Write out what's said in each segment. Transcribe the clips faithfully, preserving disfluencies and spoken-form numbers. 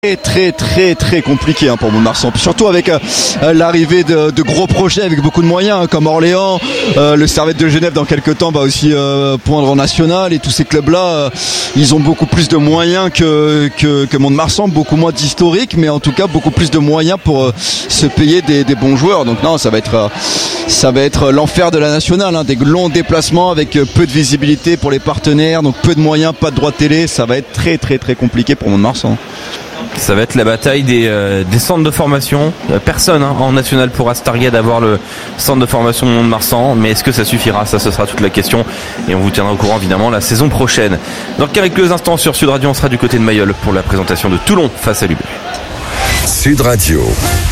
Très très très très compliqué hein, pour Mont-de-Marsan, surtout avec euh, l'arrivée de, de gros projets avec beaucoup de moyens hein, comme Orléans, euh, le Servette de Genève dans quelques temps va aussi euh, poindre en national, et tous ces clubs là euh, ils ont beaucoup plus de moyens que, que, que Mont-de-Marsan, beaucoup moins d'historique, mais en tout cas beaucoup plus de moyens pour euh, se payer des, des bons joueurs. Donc non, ça va être euh, ça va être l'enfer de la nationale hein, des longs déplacements avec euh, peu de visibilité pour les partenaires, donc peu de moyens, pas de droits de télé, ça va être très très très compliqué pour Mont-de-Marsan. Ça va être la bataille des, euh, des centres de formation. Personne hein, en national pourra se targuer d'avoir le centre de formation de Mont-de-Marsan, mais est-ce que ça suffira? Ça, ce sera toute la question, et on vous tiendra au courant évidemment la saison prochaine. Dans quelques instants sur Sud Radio, on sera du côté de Mayol pour la présentation de Toulon face à l'U B B. Sud Radio.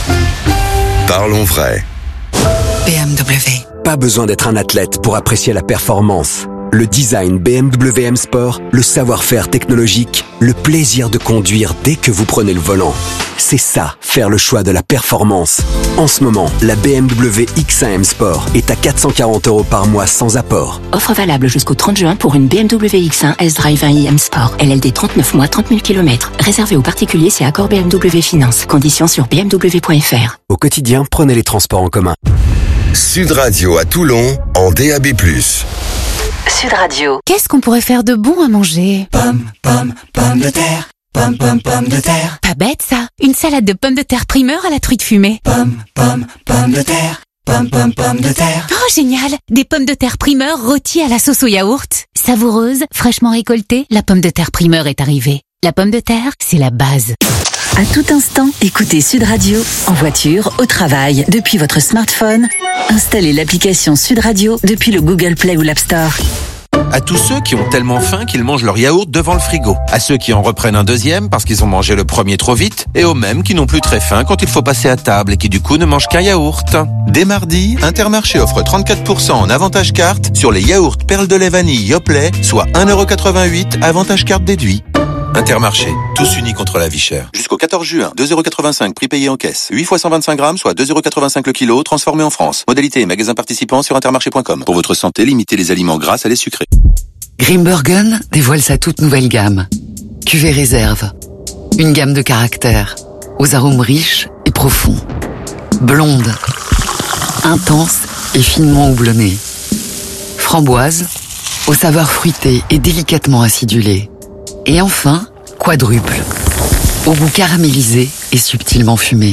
Parlons vrai. B M W. Pas besoin d'être un athlète pour apprécier la performance. Le design B M W M Sport, le savoir-faire technologique, le plaisir de conduire dès que vous prenez le volant. C'est ça, faire le choix de la performance. En ce moment, la B M W X un M Sport est à quatre cent quarante euros par mois sans apport. Offre valable jusqu'au trente juin pour une B M W X un S-Drive un i M Sport. L L D trente-neuf mois, trente mille kilomètres. Réservé aux particuliers, c'est accord B M W Finance. Conditions sur b m w point f r. Au quotidien, prenez les transports en commun. Sud Radio à Toulon en D A B plus. Sud Radio. Qu'est-ce qu'on pourrait faire de bon à manger? Pomme, pomme, pomme de terre. Pomme, pomme, pomme de terre. Pas bête ça. Une salade de pommes de terre primeur à la truite fumée. Pomme, pomme, pomme de terre. Pomme, pomme, pomme de terre. Oh génial. Des pommes de terre primeur rôties à la sauce au yaourt. Savoureuse, fraîchement récoltée, la pomme de terre primeur est arrivée. La pomme de terre, c'est la base. À tout instant, écoutez Sud Radio, en voiture, au travail, depuis votre smartphone. Installez l'application Sud Radio depuis le Google Play ou l'App Store. À tous ceux qui ont tellement faim qu'ils mangent leur yaourt devant le frigo. À ceux qui en reprennent un deuxième parce qu'ils ont mangé le premier trop vite. Et aux mêmes qui n'ont plus très faim quand il faut passer à table et qui du coup ne mangent qu'un yaourt. Dès mardi, Intermarché offre trente-quatre pour cent en avantage carte sur les yaourts perles de lait vanille Yoplait, soit un euro quatre-vingt-huit, avantage carte déduit. Intermarché, tous unis contre la vie chère. Jusqu'au quatorze juin, deux euros quatre-vingt-cinq prix payé en caisse. huit fois cent vingt-cinq grammes, soit deux euros quatre-vingt-cinq le kilo, transformé en France. Modalité et magasins participants sur intermarché point com. Pour votre santé, limitez les aliments gras à les sucrés. Grimbergen dévoile sa toute nouvelle gamme. Cuvée réserve. Une gamme de caractères, aux arômes riches et profonds. Blonde, intense et finement houblonnée. Framboise, aux saveurs fruitées et délicatement acidulées. Et enfin, quadruple, au goût caramélisé et subtilement fumé.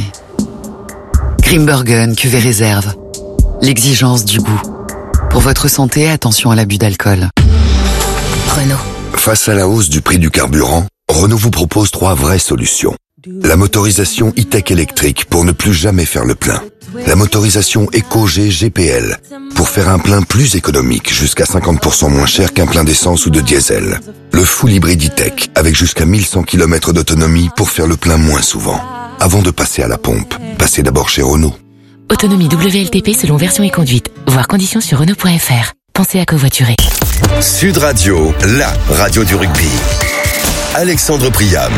Grimbergen cuvée réserve. L'exigence du goût. Pour votre santé, attention à l'abus d'alcool. Renault. Face à la hausse du prix du carburant, Renault vous propose trois vraies solutions. La motorisation e-tech électrique pour ne plus jamais faire le plein. La motorisation EcoG G P L pour faire un plein plus économique, jusqu'à cinquante pour cent moins cher qu'un plein d'essence ou de diesel. Le full hybride e-tech avec jusqu'à mille cent kilomètres d'autonomie pour faire le plein moins souvent. Avant de passer à la pompe, passez d'abord chez Renault. Autonomie W L T P selon version et conduite. Voir conditions sur Renault point f r. Pensez à covoiturer. Sud Radio, la radio du rugby. Alexandre Priam.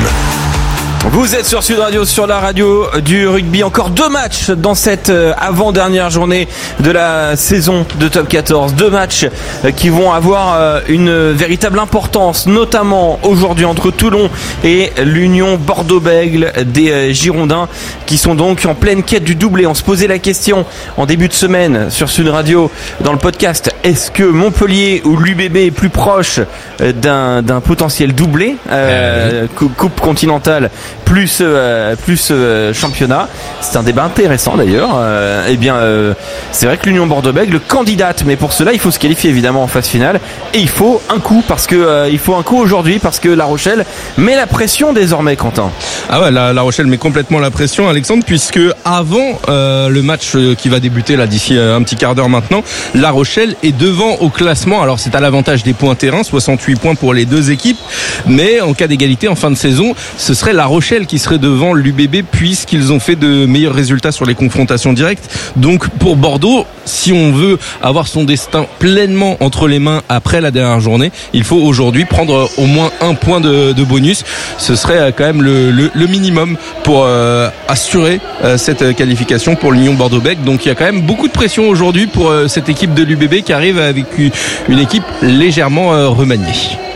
Vous êtes sur Sud Radio, sur la radio du rugby. Encore deux matchs dans cette avant-dernière journée de la saison de Top quatorze. Deux matchs qui vont avoir une véritable importance, notamment aujourd'hui entre Toulon et l'Union Bordeaux-Bègles des Girondins, qui sont donc en pleine quête du doublé. On se posait la question en début de semaine sur Sud Radio dans le podcast. Est-ce que Montpellier ou l'U B B est plus proche d'un, d'un potentiel doublé euh, Coupe continentale plus euh, plus euh, championnat? C'est un débat intéressant d'ailleurs. Euh, eh bien, euh, c'est vrai que l'Union Bordeaux-Bègles candidate, mais pour cela il faut se qualifier évidemment en phase finale, et il faut un coup parce que euh, il faut un coup aujourd'hui parce que La Rochelle met la pression désormais, Quentin. Ah ouais, la, la Rochelle met complètement la pression, Alexandre, puisque avant euh, le match qui va débuter là d'ici un petit quart d'heure maintenant, La Rochelle est devant au classement. Alors c'est à l'avantage des points terrain, soixante-huit points pour les deux équipes, mais en cas d'égalité en fin de saison, ce serait La Rochelle qui serait devant l'U B B puisqu'ils ont fait de meilleurs résultats sur les confrontations directes. Donc pour Bordeaux, si on veut avoir son destin pleinement entre les mains après la dernière journée, il faut aujourd'hui prendre au moins un point de, de bonus. Ce serait quand même le, le, le minimum pour euh, assurer euh, cette qualification pour l'Union Bordeaux-Bègles. Donc il y a quand même beaucoup de pression aujourd'hui pour euh, cette équipe de l'U B B qui arrive avec une équipe légèrement euh, remaniée.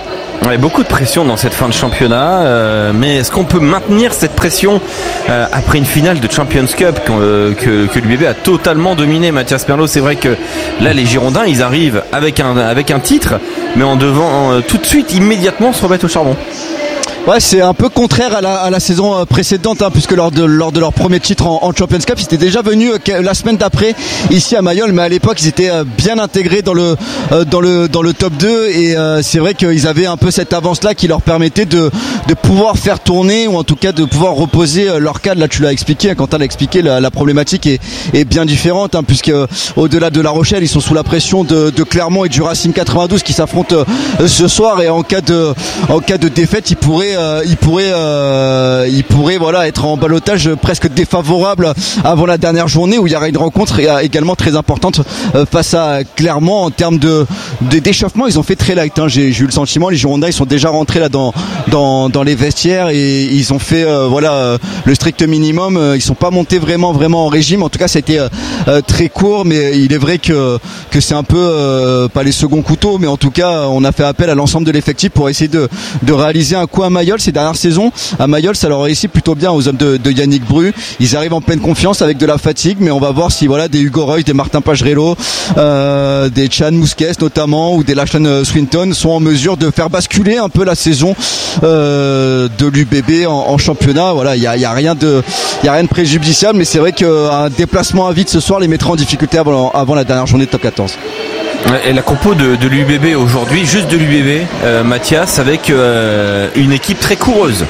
Ouais, beaucoup de pression dans cette fin de championnat, euh, mais est-ce qu'on peut maintenir cette pression euh, après une finale de Champions Cup que, que, que l'U B B a totalement dominé? Mathias Perlot, c'est vrai que là les Girondins ils arrivent avec un, avec un titre, mais en devant euh, tout de suite immédiatement se remettre au charbon. Ouais, c'est un peu contraire à la, à la saison précédente, hein, puisque lors de, lors de leur premier titre en, en Champions Cup, ils étaient déjà venus euh, la semaine d'après ici à Mayol, mais à l'époque ils étaient euh, bien intégrés dans le, euh, dans le, dans le top deux, et euh, c'est vrai qu'ils avaient un peu cette avance-là qui leur permettait de, de pouvoir faire tourner, ou en tout cas de pouvoir reposer euh, leur cadre. Là, tu l'as expliqué, Quentin l'a expliqué, la, la problématique est, est bien différente, hein, puisque euh, au-delà de La Rochelle, ils sont sous la pression de, de Clermont et du Racing quatre-vingt-douze qui s'affrontent euh, ce soir, et en cas de, en cas de défaite, ils pourraient Euh, il pourrait, euh, il pourrait voilà être en ballottage presque défavorable avant la dernière journée, où il y aura une rencontre également très importante euh, face à Clermont en termes de, de d'échauffement. Ils ont fait très light, hein. j'ai, j'ai eu le sentiment, les Girondins ils sont déjà rentrés là dans dans, dans les vestiaires, et ils ont fait euh, voilà euh, le strict minimum. Ils sont pas montés vraiment vraiment en régime. En tout cas, ça a été euh, très court, mais il est vrai que que c'est un peu euh, pas les seconds couteaux, mais en tout cas on a fait appel à l'ensemble de l'effectif pour essayer de de réaliser un coup à Mayol. C'est dernière saison à Mayol, ça leur réussit plutôt bien aux hommes de, de Yannick Bru. Ils arrivent en pleine confiance avec de la fatigue, mais on va voir si voilà des Hugo Roy, des Martin Pagerello, euh, des Chan Mousquet notamment, ou des Lachlan Swinton sont en mesure de faire basculer un peu la saison euh, de l'U B B en, en championnat. Voilà, il y a, y a rien de, il y a rien de préjudiciable, mais c'est vrai qu'un déplacement à vide ce soir les mettra en difficulté avant, avant la dernière journée de top quatorze. Et la compo de, de l'U B B aujourd'hui, juste de l'U B B, euh, Mathias, avec euh, une équipe très coureuse.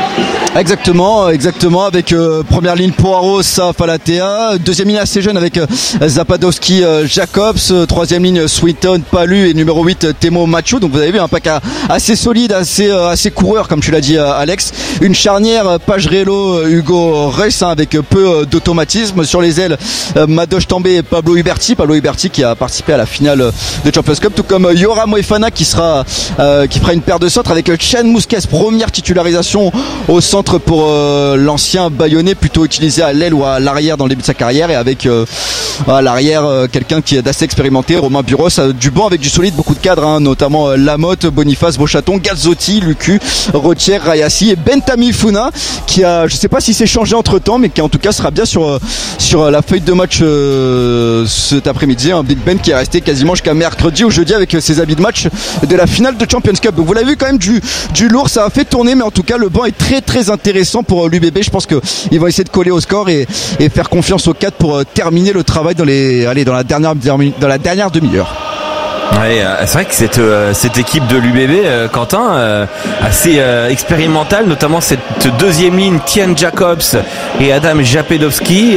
Exactement, exactement, avec euh, première ligne Poirot, Saf, Alatea, deuxième ligne assez jeune avec euh, Zapadowski, euh, Jacobs, euh, troisième ligne Swinton, Palu, et numéro huit Temo Macho. Donc vous avez vu un pack assez solide, assez euh, assez coureur comme tu l'as dit euh, Alex. Une charnière euh, Pagerello, euh, Hugo Reus, hein, avec euh, peu euh, d'automatisme. Sur les ailes, euh, Madoche També et Pablo Huberti, Pablo Huberti qui a participé à la finale de Champions Cup, tout comme euh, Yoram Moefana qui sera euh, qui fera une paire de centres avec euh, Chan Mousquet, première titularisation au centre pour euh, l'ancien Bayonnais, plutôt utilisé à l'aile ou à l'arrière dans le début de sa carrière, et avec euh, à l'arrière euh, quelqu'un qui est d'assez expérimenté, Romain Buros, euh, du banc avec du solide, beaucoup de cadres, hein, notamment euh, Lamotte, Boniface, Beauchaton, Gazzotti, Lucu, Rotier, Rayassi et Bentami Founa, qui a, je sais pas si c'est changé entre temps, mais qui en tout cas sera bien sur euh, sur la feuille de match euh, cet après-midi, un hein, Big Ben qui est resté quasiment jusqu'à mercredi ou jeudi avec ses habits de match de la finale de Champions Cup. Donc vous l'avez vu, quand même du du lourd, ça a fait tourner, mais en tout cas le banc est très très intéressant pour l'U B B. Je pense qu'ils vont essayer de coller au score et, et faire confiance aux quatre pour terminer le travail dans les, allez, dans la dernière, dans la dernière demi-heure. Ouais, c'est vrai que cette, euh, cette équipe de l'U B B, euh, Quentin, euh, assez euh, expérimentale, notamment cette deuxième ligne, Tian Jacobs et Adam Japedowski,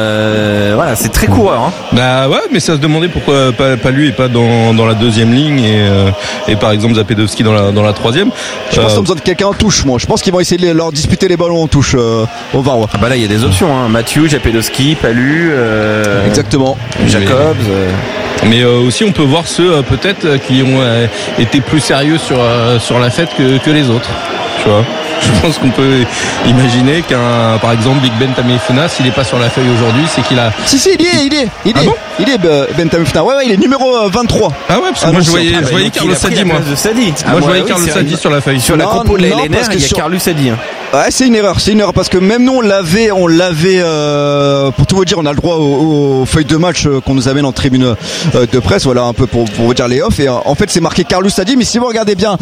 euh, voilà, c'est très coureur. Hein. Bah ouais, mais ça se demandait pourquoi pas, pas lui et pas dans, dans la deuxième ligne, et, euh, et par exemple Japedowski dans la, dans la troisième. Je euh... pense qu'ils ont besoin de quelqu'un en touche, moi. Je pense qu'ils vont essayer de leur disputer les ballons en touche euh, au Varois. Ah bah là, il y a des options, hein. Mathieu, Japedowski, Palu, euh, exactement, Jacobs. Euh... Mais euh, aussi on peut voir ceux euh, peut-être euh, qui ont euh, été plus sérieux sur euh, sur la fête que, que les autres. Tu vois, je pense qu'on peut imaginer qu'un, par exemple, Big Ben Tamifuna, s'il n'est pas sur la feuille aujourd'hui, c'est qu'il a. Si si, il est, il est, il est, ah bon il est Ben Tamifuna. Ouais ouais, il est numéro vingt-trois. Ah ouais, parce que ah, moi je voyais, je voyais Carlos Sadi, moi. Sadi. Ah, moi je voyais oui, Carlos Sadi sur la feuille. Sur la compo de la L N R, il y a Carlos Sadi. Hein. Ouais, c'est une erreur, c'est une erreur parce que même nous on l'avait, on l'avait. Euh, pour tout vous dire, on a le droit aux, aux feuilles de match qu'on nous amène en tribune euh, de presse. Voilà un peu pour, pour vous dire les off. Et euh, en fait, c'est marqué Carlos Sadi, mais si vous regardez bien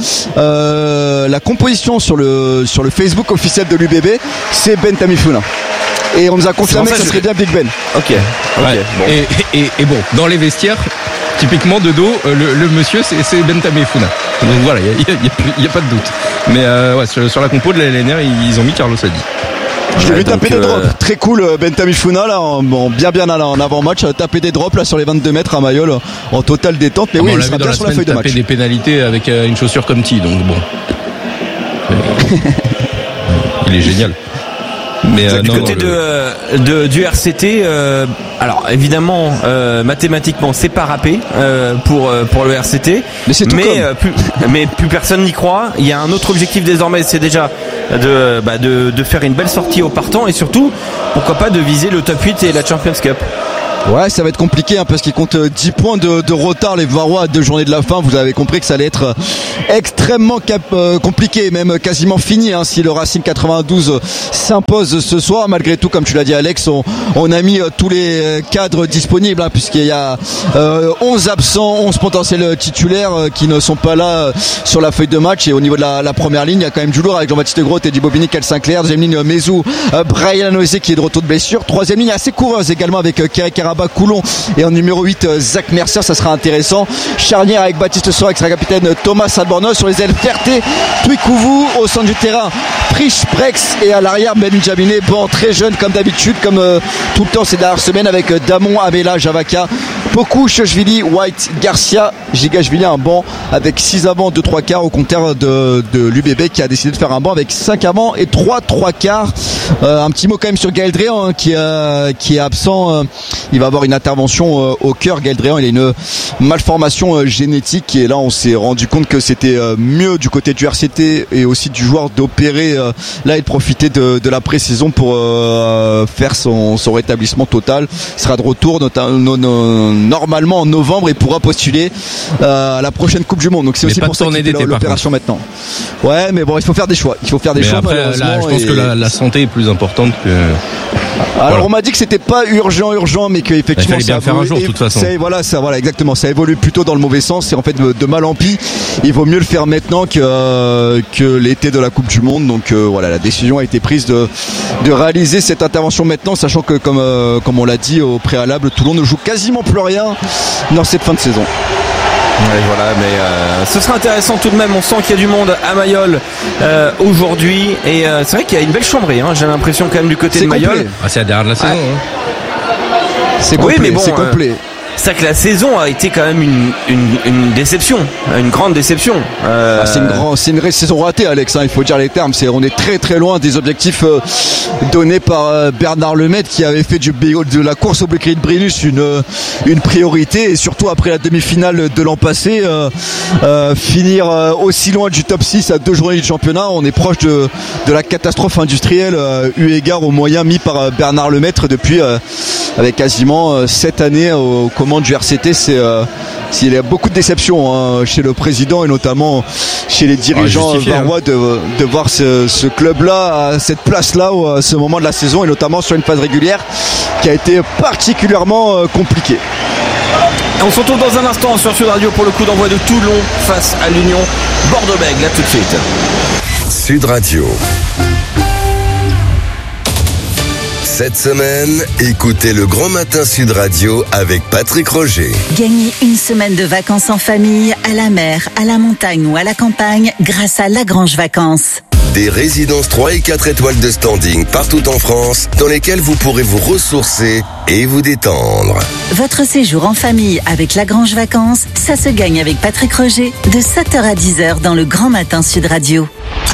euh, la composition sur le sur le Facebook officiel de l'U B B, c'est Ben Tamifuna. Et on nous a confirmé que ça serait bien Big Ben. Ok. okay ouais. bon. Et, et, et bon, dans les vestiaires, typiquement de dos, le, le monsieur c'est, c'est Ben Tamifuna. Donc voilà, il n'y a, a, a pas de doute. Mais euh, ouais, sur, sur la compo de la L N R, ils ont mis Carlos Sadi. Je l'ai vu taper euh... des drops, très cool Ben Tamifuna là, en, bon, bien bien en avant-match, taper des drops là sur les vingt-deux mètres à Mayol, en totale détente, mais ah, oui, il sera bien sur la feuille de match. Taper des pénalités avec une chaussure comme T, donc bon. Il est génial. Mais euh, du non, côté non, le... de, de du R C T, euh, alors évidemment euh, mathématiquement c'est pas râpé euh, pour euh, pour le R C T, mais c'est tout mais comme. Euh, plus, mais plus personne n'y croit. Il y a un autre objectif désormais, c'est déjà de, bah de, de faire une belle sortie au partant et surtout, pourquoi pas de viser le top huit et la Champions Cup. Ouais, ça va être compliqué hein, parce qu'ils comptent dix points de, de retard les Varois à deux journées de la fin. Vous avez compris que ça allait être extrêmement cap, euh, compliqué, même quasiment fini hein, si le Racing quatre-vingt-douze s'impose ce soir. Malgré tout, comme tu l'as dit Alex, on, on a mis euh, tous les cadres disponibles hein, puisqu'il y a euh, onze absents, onze potentiels titulaires euh, qui ne sont pas là euh, sur la feuille de match. Et au niveau de la, la première ligne, il y a quand même du lourd avec Jean-Baptiste Gros, Teddy Bobigny, Kel Sinclair. Deuxième ligne, Mezou, euh, Brian Noisé qui est de retour de blessure. Troisième ligne assez coureuse également avec euh, Kerry Karabakh, Coulon et en numéro huit Zach Mercer, ça sera intéressant. Charnière avec Baptiste Sora, ex-capitaine Thomas Albornoz. Sur les ailes, Ferté, Twikouvou. Au centre du terrain, Frisch, Prex, et à l'arrière Ben Jaminé, bon très jeune comme d'habitude, comme euh, tout le temps ces dernières semaines, avec euh, Damon, Abela, Javaka, Poku, Chochvili, White, Garcia, Gigashvili, un banc avec six avants, deux trois quarts au compteur de, de l'U B B qui a décidé de faire un banc avec cinq avants et trois trois quarts. Euh, un petit mot quand même sur Gaël Dréan hein, qui, euh, qui est absent. Euh, il va avoir une intervention euh, au cœur. Gaël Dréan, il a une malformation euh, génétique et là on s'est rendu compte que c'était euh, mieux du côté du R C T et aussi du joueur d'opérer euh, là et de profiter de, de la pré-saison pour euh, faire son, son rétablissement total. Il sera de retour nota- no, no, normalement en novembre et pourra postuler euh, à la prochaine Coupe du Monde. Donc c'est mais aussi pour ça qu'il fait l'opération maintenant. Ouais, mais bon, il faut faire des choix. Il faut faire des mais choix. Après, là, je pense et... que la, la santé est plus importante que. Alors voilà. On m'a dit que c'était pas urgent, urgent, mais qu'effectivement il fallait bien ça faire un jour de toute façon. Voilà, ça, voilà, exactement. Ça évolue plutôt dans le mauvais sens. Et en fait, de, de mal en pis, il vaut mieux le faire maintenant que euh, que l'été de la Coupe du Monde. Donc euh, voilà, la décision a été prise de de réaliser cette intervention maintenant, sachant que comme euh, comme on l'a dit au préalable, Toulon ne joue quasiment plus rien dans cette fin de saison. Ouais, voilà, mais euh, ce sera intéressant tout de même. On sent qu'il y a du monde à Mayol euh, aujourd'hui et euh, c'est vrai qu'il y a une belle chambrée. Hein, j'ai l'impression quand même du côté c'est de Mayol. Ah, c'est la dernière de la saison. Hein. C'est complet. Oui, mais bon, c'est complet. Euh, c'est vrai que la saison a été quand même une, une, une déception, une grande déception. Euh... Ah, c'est une grande, c'est une saison ratée, Alex. Hein, il faut dire les termes. C'est, on est très très loin des objectifs euh, donnés par euh, Bernard Lemaitre, qui avait fait du, de la course au Béclier de Brennus une euh, une priorité, et surtout après la demi-finale de l'an passé, euh, euh, finir euh, aussi loin du top six à deux journées du championnat. On est proche de de la catastrophe industrielle euh, eu égard aux moyens mis par euh, Bernard Lemaitre depuis euh, avec quasiment euh, sept années au, au commandes du R C T. C'est euh, il y a beaucoup de déceptions hein, chez le président et notamment chez les dirigeants ah, varois de, de voir ce, ce club-là à cette place-là à ce moment de la saison et notamment sur une phase régulière qui a été particulièrement euh, compliquée. Et on se retrouve dans un instant sur Sud Radio pour le coup d'envoi de Toulon face à l'Union Bordeaux-Bègles. Là tout de suite. Sud Radio. Cette semaine, écoutez le Grand Matin Sud Radio avec Patrick Roger. Gagnez une semaine de vacances en famille, à la mer, à la montagne ou à la campagne grâce à Lagrange Vacances. Des résidences trois et quatre étoiles de standing partout en France dans lesquelles vous pourrez vous ressourcer et vous détendre. Votre séjour en famille avec Lagrange Vacances, ça se gagne avec Patrick Roger de sept heures à dix heures dans le Grand Matin Sud Radio.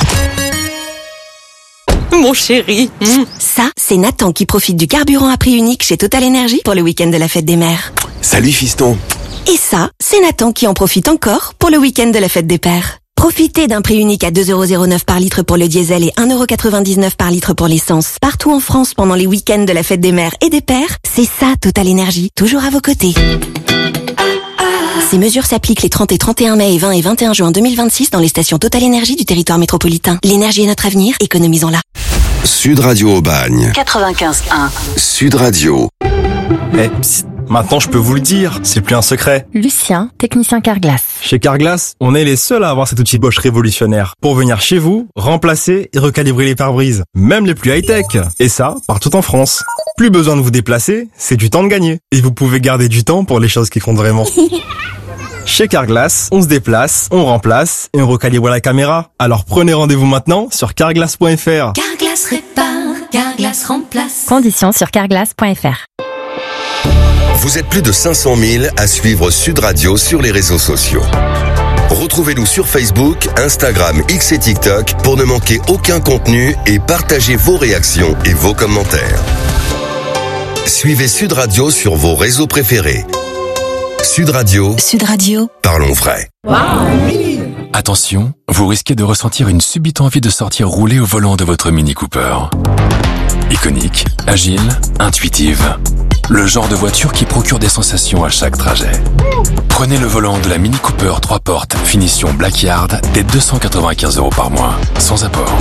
Mon chéri. Mmh. Ça, c'est Nathan qui profite du carburant à prix unique chez Total Energy pour le week-end de la fête des mères. Salut fiston. Et ça, c'est Nathan qui en profite encore pour le week-end de la fête des pères. Profitez d'un prix unique à deux euros zéro neuf par litre pour le diesel et un euro quatre-vingt-dix-neuf par litre pour l'essence. Partout en France pendant les week-ends de la fête des mères et des pères, c'est ça Total Energy, toujours à vos côtés. Ces mesures s'appliquent les trente et trente et un mai et vingt et vingt et un juin deux mille vingt-six dans les stations Total Energy du territoire métropolitain. L'énergie est notre avenir, économisons-la. Sud Radio Aubagne. quatre-vingt-quinze un. Sud Radio. Eh, psst, maintenant je peux vous le dire, c'est plus un secret. Lucien, technicien Carglass. Chez Carglass, on est les seuls à avoir cet outil Bosch révolutionnaire pour venir chez vous, remplacer et recalibrer les pare-brises, même les plus high-tech. Et ça, partout en France. Plus besoin de vous déplacer, c'est du temps de gagner. Et vous pouvez garder du temps pour les choses qui comptent vraiment. Chez Carglass, on se déplace, on remplace et on recalibre la caméra. Alors prenez rendez-vous maintenant sur carglass point f r. Carglass répare, Carglass remplace. Conditions sur carglass point f r. Vous êtes plus de cinq cent mille à suivre Sud Radio sur les réseaux sociaux. Retrouvez-nous sur Facebook, Instagram, X et TikTok pour ne manquer aucun contenu et partagez vos réactions et vos commentaires. Suivez Sud Radio sur vos réseaux préférés. Sud Radio. Sud Radio. Parlons vrai. Wow. Attention, vous risquez de ressentir une subite envie de sortir rouler au volant de votre Mini Cooper. Iconique, agile, intuitive. Le genre de voiture qui procure des sensations à chaque trajet. Prenez le volant de la Mini Cooper trois portes, finition Blackyard, dès deux cent quatre-vingt-quinze euros par mois, sans apport.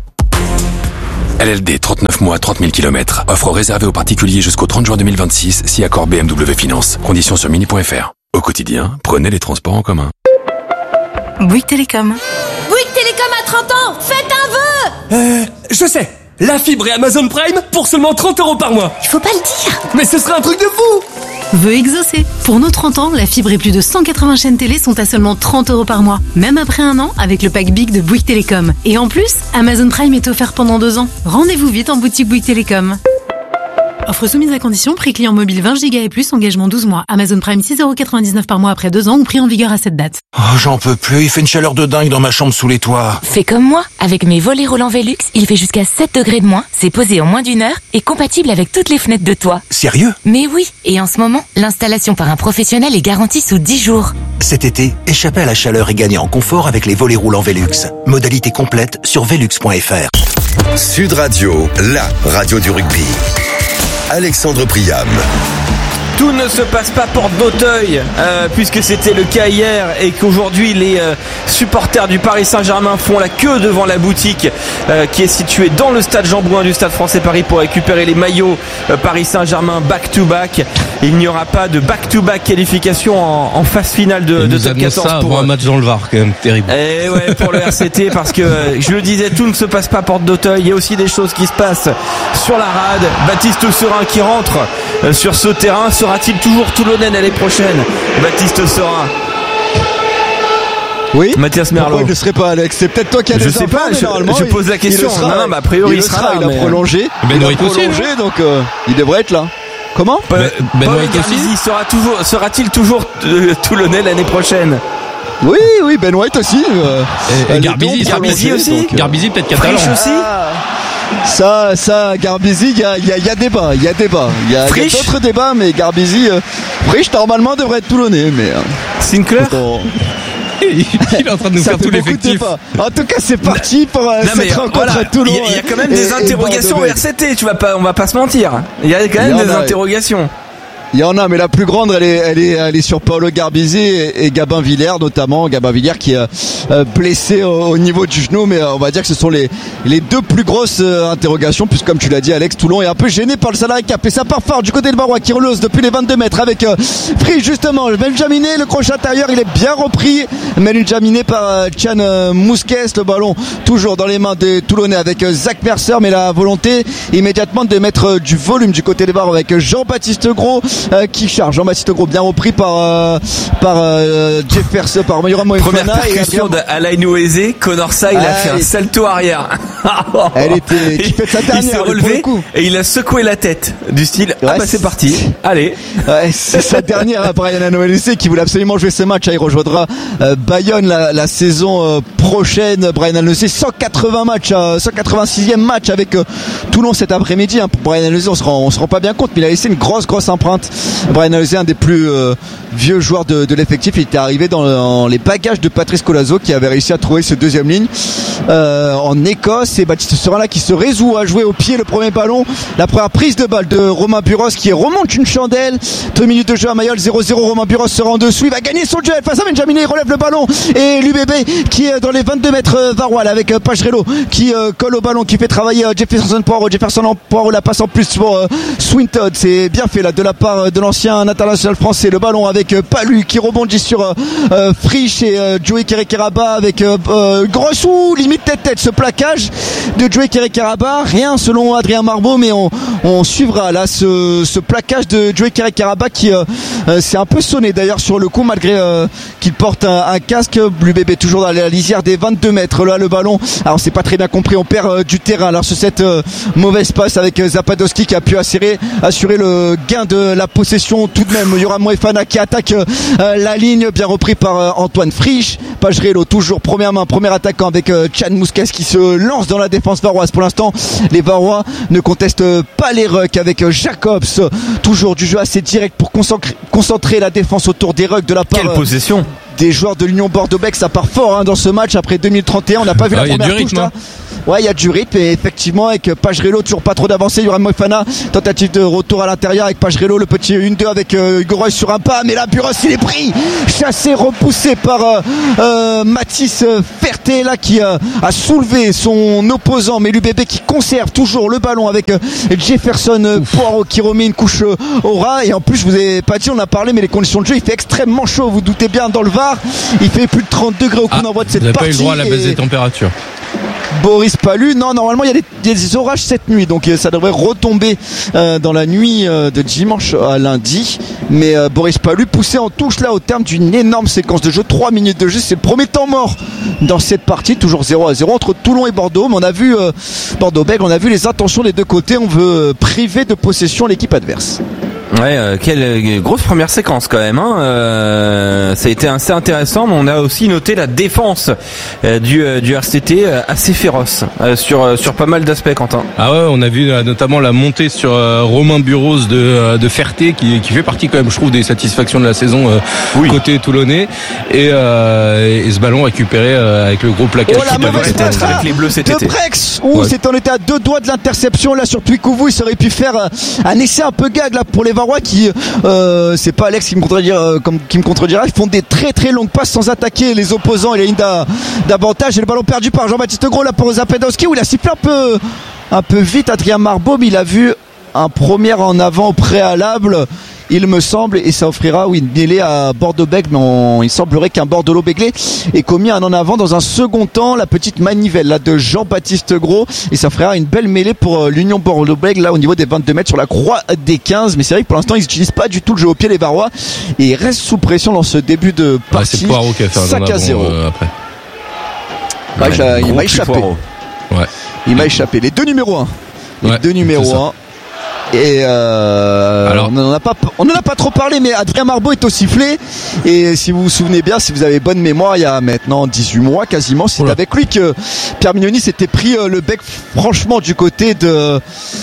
L L D trente-neuf mois, trente mille kilomètres. Offre réservée aux particuliers jusqu'au trente juin deux mille vingt-six, si accord B M W Finance. Conditions sur mini point f r. Au quotidien, prenez les transports en commun. Bouygues Télécom. Bouygues Télécom à trente ans, faites un vœu. Euh, je sais. La fibre et Amazon Prime pour seulement trente euros par mois. Il faut pas le dire. Mais ce serait un truc de fou. Vœu exaucé. Pour nos trente ans, la fibre et plus de cent quatre-vingts chaînes télé sont à seulement trente euros par mois. Même après un an, avec le pack Big de Bouygues Télécom. Et en plus, Amazon Prime est offert pendant deux ans. Rendez-vous vite en boutique Bouygues Télécom. Offre soumise à condition, prix client mobile vingt gigas et plus, engagement douze mois. Amazon Prime six euros quatre-vingt-dix-neuf par mois après deux ans ou prix en vigueur à cette date. Oh, j'en peux plus, il fait une chaleur de dingue dans ma chambre sous les toits. Fais comme moi, avec mes volets roulants Velux, il fait jusqu'à sept degrés de moins, c'est posé en moins d'une heure et compatible avec toutes les fenêtres de toit. Sérieux? Mais oui, et en ce moment, l'installation par un professionnel est garantie sous dix jours. Cet été, échappez à la chaleur et gagnez en confort avec les volets roulants Velux. Modalité complète sur velux point f r. Sud Radio, la radio du rugby. Alexandre Priam. Tout ne se passe pas porte d'Auteuil, euh, puisque c'était le cas hier et qu'aujourd'hui les euh, supporters du Paris Saint-Germain font la queue devant la boutique euh, qui est située dans le stade Jean-Bouin du Stade Français Paris pour récupérer les maillots euh, Paris Saint-Germain back-to-back. Il n'y aura pas de back-to-back qualification en, en phase finale de, de top quatorze. Ça pour avant un match dans le Var, quand même terrible. Et ouais, pour le R C T, parce que je le disais, tout ne se passe pas porte d'Auteuil. Il y a aussi des choses qui se passent sur la rade. Baptiste Serin qui rentre euh, sur ce terrain. Sera-t-il toujours toulonnais l'année prochaine, Baptiste Serin? Oui. Mathias Merlot. Pourquoi il ne serait pas, Alex? C'est peut-être toi qui as je des sais infos, pas, je, normalement, je pose la question. Il, il sera, non, non, mais a priori, il, il sera. sera il a mais... prolongé. Ben il a White prolongé, aussi, donc euh, il devrait être là. Comment? Ben, ben Paul White aussi. Sera toujours, sera-t-il toujours euh, toulonnais l'année prochaine? Oui, oui, Ben White aussi. Euh, et, et Garbizi, Garbizi aussi. Donc, Garbizi peut-être catalan. Frisch aussi. Ah. Ça, ça, Garbizi, il y a, y, a, y a débat, il y a débat. Il y a, y a d'autres débats, mais Garbizi, euh, Frisch, normalement, devrait être toulonnais, mais... Euh, Sinclair on... Il est en train de nous ça faire tout l'effectif. En tout cas, c'est parti pour euh, non, cette mais, rencontre voilà, à Toulon. Il y, y a quand même des et, interrogations au R C T, tu vas pas, on va pas se mentir. Il y a quand même des a, interrogations. Il y en a, mais la plus grande, elle est, elle est, elle est sur Paolo Garbizi et, et Gabin Villers, notamment. Gabin Villers qui est euh, blessé au, au niveau du genou, mais euh, on va dire que ce sont les, les deux plus grosses euh, interrogations, puisque comme tu l'as dit, Alex, Toulon est un peu gêné par le salarié cap et ça part fort du côté de Barois qui relance depuis les vingt-deux mètres avec euh, Free, justement. Benjaminé, le crochet intérieur, il est bien repris, mais Benjaminé par euh, Tian euh, Mousquès, le ballon toujours dans les mains des Toulonnais avec euh, Zach Mercer, mais la volonté immédiatement de mettre euh, du volume du côté des barres avec Jean-Baptiste Gros. Euh, qui charge Jean-Baptiste Gros, bien repris par euh, par euh, Jefferson, par Yoram Moefana. Première percussion d'Alain Ouezé, Conorsa, il ah, a fait un salto arrière. Elle était, qui fait sa dernière. Il s'est relevé et il a secoué la tête du style, ouais, ah bah c'est parti, allez. Ouais, c'est sa dernière, Brian Anoëlissé, qui voulait absolument jouer ce match. Il rejoindra euh, Bayonne la, la saison euh, prochaine. Brian Anoëlissé, cent quatre-vingts matchs, euh, cent quatre-vingt-sixième match avec euh, Toulon cet après-midi. Hein. Pour Brian Anoëlissé, on se rend, on se rend pas bien compte, mais il a laissé une grosse, grosse empreinte. Brian Anoëlissé, un des plus euh, vieux joueurs de, de l'effectif, il était arrivé dans, dans les bagages de Patrice Colazo, qui avait réussi à trouver ce deuxième ligne euh, en Écosse. Et Baptiste Serin là qui se résout à jouer au pied le premier ballon. La première prise de balle de Romain Buros qui remonte une chandelle. Deux minutes de jeu à Mayol, zéro zéro. Romain Buros se rend dessous, il va gagner son duel face à Benjaminé, il relève le ballon. Et l'U B B qui est dans les vingt-deux mètres euh, Varois avec euh, Pagerello qui euh, colle au ballon, qui fait travailler euh, Jefferson Poirot. Jefferson Poirot la passe en plus pour euh, Swinton. C'est bien fait là de la part euh, de l'ancien international français. Le ballon avec euh, Palu qui rebondit sur euh, euh, Frisch et euh, Joey Kerekeraba avec euh, euh, gros sous, limite tête-tête. Ce plaquage de Joey Kerekeraba, rien selon Adrien Marbeau, mais on, on suivra là ce, ce plaquage de Joey Kerekeraba qui euh, euh, s'est un peu sonné d'ailleurs sur le coup, malgré euh, qu'il porte un, un casque. L'U B B toujours dans la lisière des vingt-deux mètres. Là le ballon, alors c'est pas très bien compris, on perd euh, du terrain alors sur cette euh, mauvaise passe avec euh, Zapadowski qui a pu assurer, assurer le gain de la possession tout de même. Yoram Moefana qui attaque euh, la ligne, bien repris par euh, Antoine Frisch. Pagerello toujours première main, premier attaquant avec euh, Tian Mousquès qui se lance dans la défense varoise. Pour l'instant les Varois ne contestent pas les rucks avec euh, Jacobs, toujours du jeu assez direct pour concentrer, concentrer la défense autour des rucks de la part. Quelle possession des joueurs de l'Union Bordeaux-Bègles. Ça part fort hein, dans ce match après deux mille trente et un. On n'a pas vu ah, la première touche là. Ouais, il y a du rythme et effectivement avec Pagerello toujours pas trop d'avancée. Yoram Moefana, tentative de retour à l'intérieur avec Pagerello, le petit un deux avec euh, Hugo Reus sur un pas, mais là Buros il est pris, chassé, repoussé par euh, euh, Mathis Ferté là qui euh, a soulevé son opposant, mais l'U B B qui conserve toujours le ballon avec euh, Jefferson euh, Poirot qui remet une couche euh, au ras. Et en plus je vous ai pas dit, on a parlé, mais les conditions de jeu, il fait extrêmement chaud, vous doutez bien dans le V A R, il fait plus de trente degrés au coup ah, d'envoi de cette vous n'avez partie. pas eu le droit à la baisse et... des températures. Boris Palu, non, normalement il y a des, des orages cette nuit, donc ça devrait retomber euh, dans la nuit euh, de dimanche à lundi. Mais euh, Boris Palu poussé en touche là au terme d'une énorme séquence de jeu, trois minutes de jeu, c'est le premier temps mort dans cette partie, toujours zéro à zéro entre Toulon et Bordeaux. Mais on a vu euh, Bordeaux-Bègles, on a vu les intentions des deux côtés, on veut priver de possession l'équipe adverse. Ouais, euh, quelle euh, grosse première séquence quand même. Hein. Euh, ça a été assez intéressant, mais on a aussi noté la défense euh, du euh, du R C T euh, assez féroce euh, sur euh, sur pas mal d'aspects, Quentin. Ah ouais, on a vu euh, notamment la montée sur euh, Romain Buros de euh, de Ferté qui qui fait partie quand même, je trouve, des satisfactions de la saison euh, oui. côté toulonnais et, euh, et ce ballon récupéré euh, avec le gros plaquage oh, qui devait être avec les Bleus cet été. De Brex, où ouais. c'est on était à deux doigts de l'interception là sur Puikouvou, il aurait pu faire euh, un essai un peu gag là pour les qui euh, c'est pas Alex qui me contredira euh, comme qui me contredira, ils font des très très longues passes sans attaquer les opposants et les lignes d'avantage, et le ballon perdu par Jean-Baptiste Gros là pour Zapedowski où il a sifflé un peu un peu vite Adrien Marbeau, mais il a vu un premier en avant au préalable il me semble, et ça offrira oui, une mêlée à Bordeaux-Bègles, mais on, il semblerait qu'un Bordeaux-Béglé ait commis un en avant dans un second temps, la petite manivelle là de Jean-Baptiste Gros, et ça fera une belle mêlée pour l'Union Bordeaux-Bègles là au niveau des vingt-deux mètres sur la croix des quinze. Mais c'est vrai que pour l'instant ils n'utilisent pas du tout le jeu au pied les Varois et ils restent sous pression dans ce début de partie. Ouais, c'est Poirot qui a fait un cinq à zéro euh, après. Ouais, ouais, il m'a échappé. Ouais. Il m'a échappé. Les deux numéros un. Les ouais, deux numéros un. Et euh, Alors, on n'en a pas, on n'en a pas trop parlé, mais Adrien Marbeau est au sifflet. Et si vous vous souvenez bien, si vous avez bonne mémoire, il y a maintenant dix-huit mois quasiment, c'est Oula. avec lui que Pierre Mignoni s'était pris le bec franchement du côté de,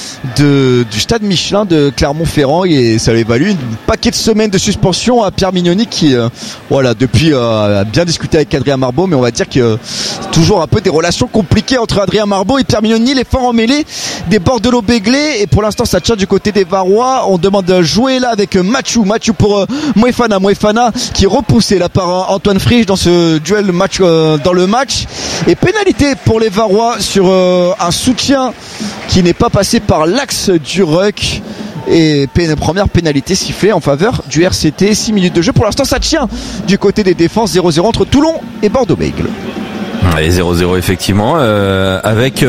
de du stade Michelin de Clermont-Ferrand, et ça lui a valu un paquet de semaines de suspension à Pierre Mignoni qui, euh, voilà, depuis euh, a bien discuté avec Adrien Marbeau, mais on va dire que c'est toujours un peu des relations compliquées entre Adrien Marbeau et Pierre Mignoni, les forts en mêlée des Bordeaux-Béglés, et pour l'instant ça tient du côté des Varois. On demande de jouer là avec Mathieu Mathieu pour euh, Moefana Moefana qui est repoussé là par euh, Antoine Frisch dans ce duel match euh, dans le match, et pénalité pour les Varois sur euh, un soutien qui n'est pas passé par l'axe du ruck, et pén- première pénalité sifflée en faveur du R C T. Six minutes de jeu pour l'instant, ça tient du côté des défenses. Zéro zéro entre Toulon et Bordeaux-Bègles. Et zéro zéro effectivement, euh, avec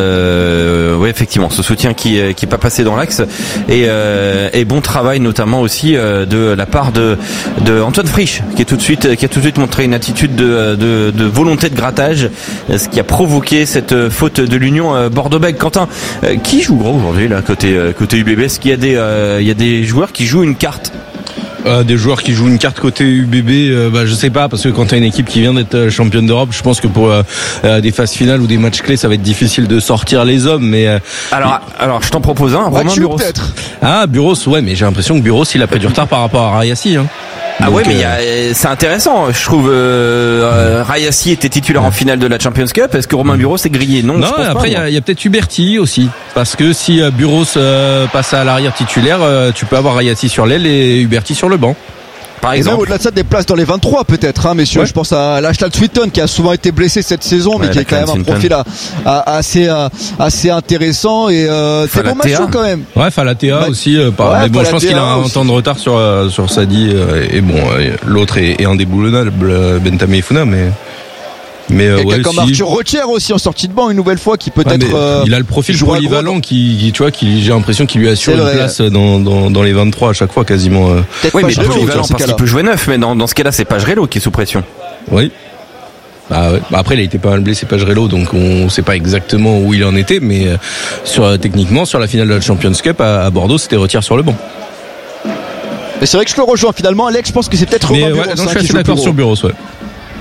euh, oui effectivement ce soutien qui qui est pas passé dans l'axe, et, euh, et bon travail notamment aussi euh, de la part de de Antoine Frisch qui est tout de suite qui a tout de suite montré une attitude de de, de volonté de grattage, ce qui a provoqué cette faute de l'Union Bordeaux-Bègles. Quentin, euh, qui joue gros aujourd'hui là côté côté U B B? Est-ce qu'il y a des euh, il y a des joueurs qui jouent une carte? Euh, des joueurs qui jouent une carte côté U B B, euh, bah, je sais pas, parce que quand t'as une équipe qui vient d'être championne d'Europe, je pense que pour euh, euh, des phases finales ou des matchs clés, ça va être difficile de sortir les hommes. Mais euh, alors, mais... alors, je t'en propose un. Romain Buros. Ah, Buros, ouais, mais j'ai l'impression que Buros, il a pris du retard par rapport à Rayassi. Hein. Ah Donc, ouais, mais euh... y a, c'est intéressant. Je trouve euh, euh, Rayassi était titulaire ouais. en finale de la Champions Cup. Est-ce que Romain Buros est grillé? Non. Non. Je pense après, il y, y a peut-être Huberti aussi, parce que si euh, Buros euh, passe à l'arrière titulaire, euh, tu peux avoir Rayassi sur l'aile et Huberti sur le banc. Par exemple. Et même au-delà de ça, des places dans les vingt-trois peut-être, hein, messieurs. Ouais. Je pense à Lashley Sweeton qui a souvent été blessé cette saison, mais ouais, qui est quand même un profil à, à, assez, à, assez intéressant, et euh, c'est bon match quand même. Ouais, Falatea bah, aussi. Euh, par, ouais, mais bon, Falatea je pense qu'il a un aussi. temps de retard sur euh, sur Sadi, euh, et bon, euh, l'autre est, est indéboulonnable, Bentamé Funa, mais. Mais euh, ouais, comme si... Arthur Rotier aussi en sortie de banc une nouvelle fois, qui peut-être ouais, euh, il a le profil polyvalent qui, qui tu vois qui j'ai l'impression qu'il lui assure une place dans, dans dans les vingt-trois à chaque fois quasiment. Euh... Oui, mais polyvalent parce qu'il peut jouer neuf, mais dans dans ce cas-là c'est Pagerello qui est sous pression. Oui. Bah, ouais. bah après il a été pas mal blessé Pagerello, donc on sait pas exactement où il en était, mais euh, sur euh, techniquement sur la finale de la Champions Cup à, à Bordeaux, c'était Rotier sur le banc. Mais c'est vrai que je le rejoins finalement, Alex. Je pense que c'est peut-être mais Romain ouais, Buros, non, je suis assez d'accord sur Buros, ouais.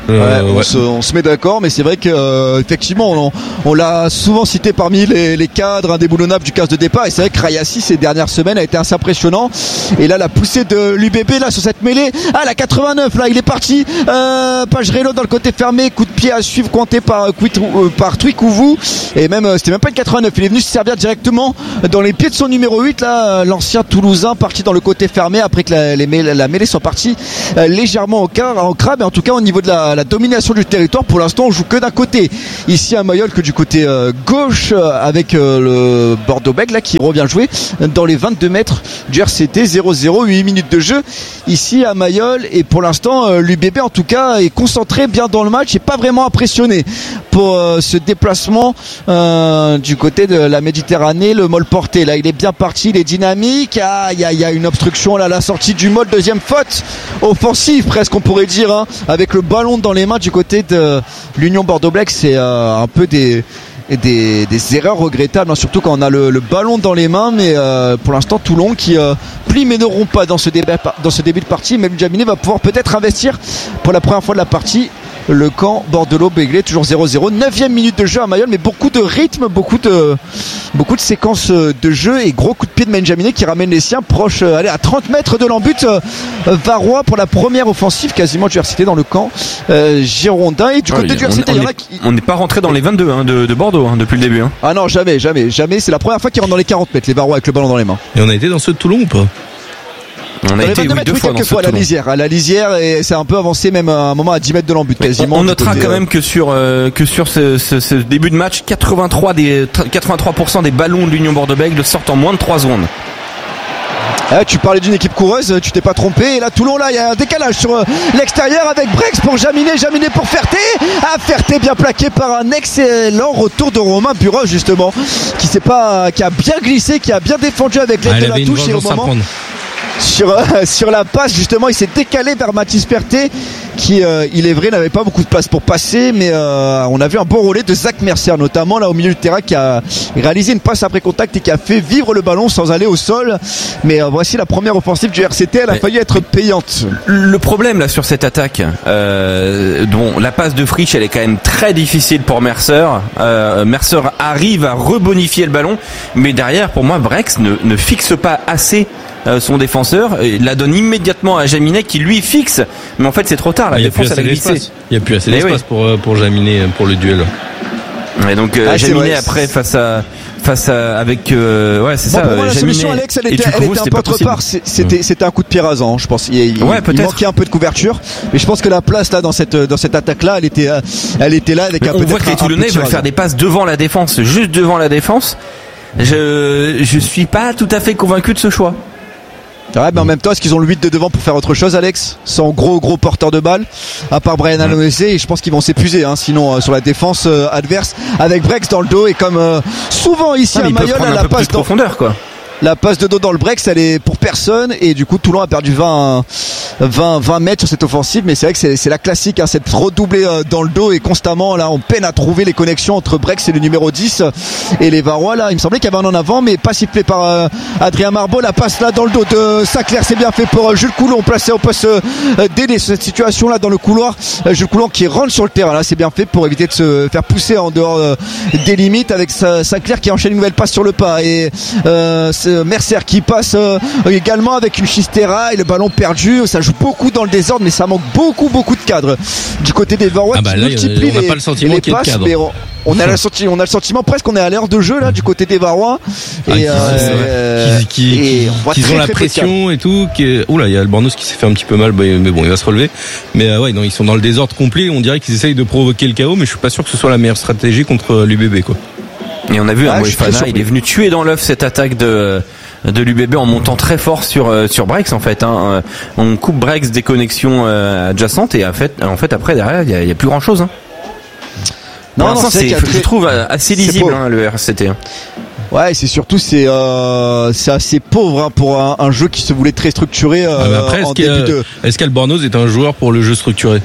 Euh, ouais, on, ouais. se, on se met d'accord, mais c'est vrai que euh, effectivement, on, on l'a souvent cité parmi les, les cadres indéboulonnables du quinze de départ. Et c'est vrai que Rayassi ces dernières semaines a été assez impressionnant. Et là, la poussée de l'U B B là sur cette mêlée, ah la quatre-vingt-neuf là, il est parti. Euh, Pagerello dans le côté fermé, coup de pied à suivre compté par euh, par Twikouvou. Et même euh, c'était même pas une quatre-vingt-neuf, il est venu se servir directement dans les pieds de son numéro huit là, l'ancien Toulousain parti dans le côté fermé après que la, les mêlées, la mêlée soit partie euh, légèrement au, car, au crabe. Et en tout cas au niveau de la, la domination du territoire, pour l'instant on joue que d'un côté ici à Mayol que du côté euh, gauche euh, avec euh, le Bordeaux-Bègles là qui revient jouer dans les vingt-deux mètres du R C T. Zéro zéro, huit minutes de jeu ici à Mayol. Et pour l'instant euh, l'U B B en tout cas est concentré bien dans le match et pas vraiment impressionné pour euh, ce déplacement euh, du côté de la Méditerranée. Le Mol porté là, il est bien parti, il est dynamique. Ah, il y a, y a une obstruction là à la sortie du Mol, deuxième faute offensive presque on pourrait dire hein, avec le ballon dans les mains du côté de l'Union Bordeaux-Bègles. C'est euh, un peu des Des, des erreurs regrettables hein, surtout quand on a le, le ballon dans les mains. Mais euh, pour l'instant Toulon qui euh, plie mais ne rompt pas dans ce, débat, dans ce début de partie. Même Jaminet va pouvoir peut-être investir pour la première fois de la partie le camp Bordelot-Béglé. Toujours zéro zéro, neuvième minute de jeu à Mayol, mais beaucoup de rythme, beaucoup de beaucoup de séquences de jeu et gros coup de pied de Benjaminet qui ramène les siens proche, euh, allez, à trente mètres de l'embut. euh, Varrois pour la première offensive quasiment du R C T dans le camp euh, girondin. Et du Ah, côté du R C T il y en a qui... on n'est pas rentré dans les vingt-deux hein, de, de Bordeaux hein, depuis le début hein. Ah non, jamais, jamais, jamais. C'est la première fois qu'ils rentrent dans les quarante mètres, les Varrois avec le ballon dans les mains. Et on a été dans ceux de Toulon ou pas? On a dans été les vingt-deux oui, mètres, deux oui, fois dans quelques ce fois à la Toulon. lisière, à la lisière, et c'est un peu avancé même à un moment à dix mètres de l'embut quasiment. On, on du notera côté, quand euh, même que sur euh, que sur ce, ce, ce début de match, quatre-vingt-trois des quatre-vingt-trois pour cent des ballons de l'Union Bordeaux-Bègles sortent en moins de trois secondes. Ah, tu parlais d'une équipe coureuse, tu t'es pas trompé. Et là, Toulon, là, il y a un décalage sur euh, l'extérieur avec Brex pour Jaminet, Jaminet pour Ferté. Ah, Ferté bien plaqué par un excellent retour de Romain Bureau justement, qui s'est pas, qui a bien glissé, qui a bien défendu avec l'aide Ah, de il la avait une touche et au vengeance à moment. prendre. Sur, euh, sur la passe justement il s'est décalé vers Mathis Ferté qui euh, il est vrai n'avait pas beaucoup de place pour passer, mais euh, on a vu un bon relais de Zach Mercer notamment là au milieu du terrain qui a réalisé une passe après contact et qui a fait vivre le ballon sans aller au sol. Mais euh, voici la première offensive du R C T, elle a Mais failli être payante. Le problème là sur cette attaque, euh, dont la passe de Frisch elle est quand même très difficile pour Mercer. Euh, Mercer arrive à rebonifier le ballon, mais derrière pour moi Brex ne, ne fixe pas assez euh, son défenseur, il la donne immédiatement à Jaminet qui lui fixe, mais en fait c'est trop tard, la Il n'y a défense plus elle a assez glissé. d'espace. Il n'y a plus assez Mais d'espace oui. pour, euh, pour Jaminet pour le duel. Et donc euh, Ah, c'est Jaminet vrai. après face à face à avec euh, ouais c'est Bon, ça. pour moi, la Jaminet solution, Alex, elle et était, elle Tukourou, était un c'était peu pas autre possible. part. C'est- C'était, c'était un coup de pied rasant, je pense. Il, il- Ouais, il peut-être. manquait un peu de couverture, mais je pense que la place là dans cette dans cette attaque là, elle était, euh, elle était là avec Mais un on peu. voit que les Toulonnais veulent faire des passes devant la défense, juste devant la défense. Je je suis pas tout à fait convaincu de ce choix. Ouais, mais en même temps, est-ce qu'ils ont le huit de devant pour faire autre chose, Alex? Sans gros gros porteur de balle, à part Brian Alonese, et je pense qu'ils vont s'épuiser, hein, sinon euh, sur la défense euh, adverse, avec Brex dans le dos, et comme euh, souvent ici Ah, mais à ils peuvent Mayol, prendre à un la peu plus passe de dans profondeur quoi. la passe de dos dans le Brex, elle est pour personne, et du coup Toulon a perdu vingt, vingt, vingt mètres sur cette offensive. Mais c'est vrai que c'est, c'est la classique, hein, cette redoublée euh, dans le dos, et constamment là on peine à trouver les connexions entre Brex et le numéro dix et les Varrois. Là il me semblait qu'il y avait un en avant, mais pas sifflé par euh, Adrien Marbeau. La passe là dans le dos de Sinclair, c'est bien fait pour euh, Jules Coulon, placé au poste euh, d'aider cette situation là dans le couloir. euh, Jules Coulon qui rentre sur le terrain, là c'est bien fait pour éviter de se faire pousser en dehors euh, des limites, avec sa- Sinclair qui enchaîne une nouvelle passe sur le pas, et euh, c'est Mercer qui passe euh, également avec une Chistera, et le ballon perdu. Ça joue beaucoup dans le désordre, mais ça manque beaucoup beaucoup de cadres du côté des Varrois Ah bah qui là, multiplient on n'a les, pas le sentiment les qu'il y ait de passes, cadre. mais on, on a le senti- on a le sentiment presque qu'on est à l'heure de jeu là du côté des Varrois, et, Ah, qui- euh, qui, qui, et qui- on voit qui très, ont la très peu de cadres. pression et tout. Qui, oula, il y a le Bornos qui s'est fait un petit peu mal, mais mais bon, il va se relever. Mais euh, ouais, non, ils sont dans le désordre complet. On dirait qu'ils essayent de provoquer le chaos, mais je suis pas sûr que ce soit la meilleure stratégie contre l'U B B, quoi. Et on a vu Ah, un je suis très Moefana, surpris. il est venu tuer dans l'œuf cette attaque de de l'U B B en montant très fort sur euh, sur Brex en fait. Hein. On coupe Brex des connexions euh, adjacentes, et en fait en fait après derrière il y a, il y a plus grand chose. Hein. Non, Pour non, l'instant, c'est vrai c'est, qu'il y a je très- trouve euh, assez c'est lisible pauvre. hein, le R C T. Hein. Ouais, c'est surtout c'est euh, c'est assez pauvre, hein, pour un, un jeu qui se voulait très structuré euh, Ah, mais après, en est-ce, qu'il y a- début de. est-ce qu'Albornoz est un joueur pour le jeu structuré?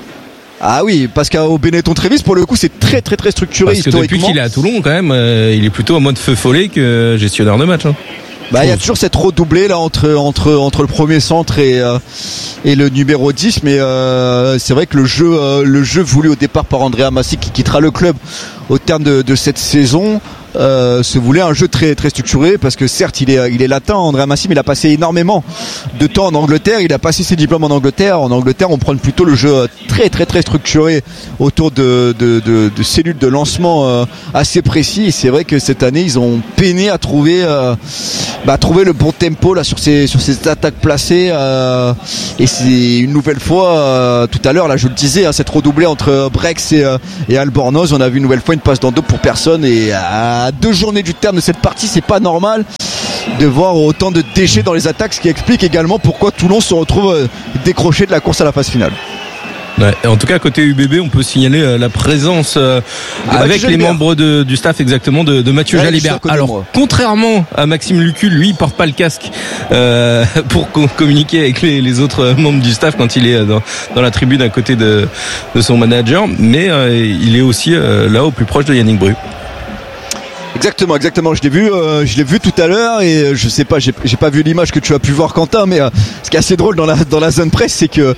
Ah oui, parce qu'au Benetton Trévis, pour le coup, c'est très très très structuré Parce que depuis historiquement. qu'il est à Toulon, quand même, euh, il est plutôt en mode feu follet que gestionnaire de match. Hein. Bah il y a toujours cette redoublée là entre entre entre le premier centre et euh, et le numéro dix, mais euh, c'est vrai que le jeu euh, le jeu voulu au départ par Andrea Massi qui quittera le club au terme de, de cette saison euh, se voulait un jeu très très structuré, parce que certes il est il est latin, Andrea Massi, mais il a passé énormément de temps en Angleterre, il a passé ses diplômes en Angleterre. En Angleterre on prend plutôt le jeu très très très structuré autour de de, de, de cellules de lancement euh, assez précis, et c'est vrai que cette année ils ont peiné à trouver euh, bah, trouver le bon tempo là sur ces sur ces attaques placées euh, et c'est une nouvelle fois euh, tout à l'heure là je le disais hein, cette redoublée entre Brex et, euh, et Albornoz, on a vu une nouvelle fois une passe dans deux pour personne, et à deux journées du terme de cette partie c'est pas normal de voir autant de déchets dans les attaques, ce qui explique également pourquoi Toulon se retrouve décroché de la course à la phase finale. Ouais, en tout cas côté U B B on peut signaler euh, la présence euh, avec les membres de, du staff exactement de, de Mathieu ouais, Jalibert. Alors moi. Contrairement à Maxime Lucul, lui il porte pas le casque euh, pour co- communiquer avec les, les autres membres du staff quand il est dans, dans la tribune à côté de, de son manager, mais euh, il est aussi euh, là au plus proche de Yannick Bru. Exactement, exactement. Je l'ai vu, euh, je l'ai vu tout à l'heure, et je sais pas, j'ai, j'ai pas vu l'image que tu as pu voir, Quentin, mais euh, ce qui est assez drôle dans la dans la zone presse, c'est que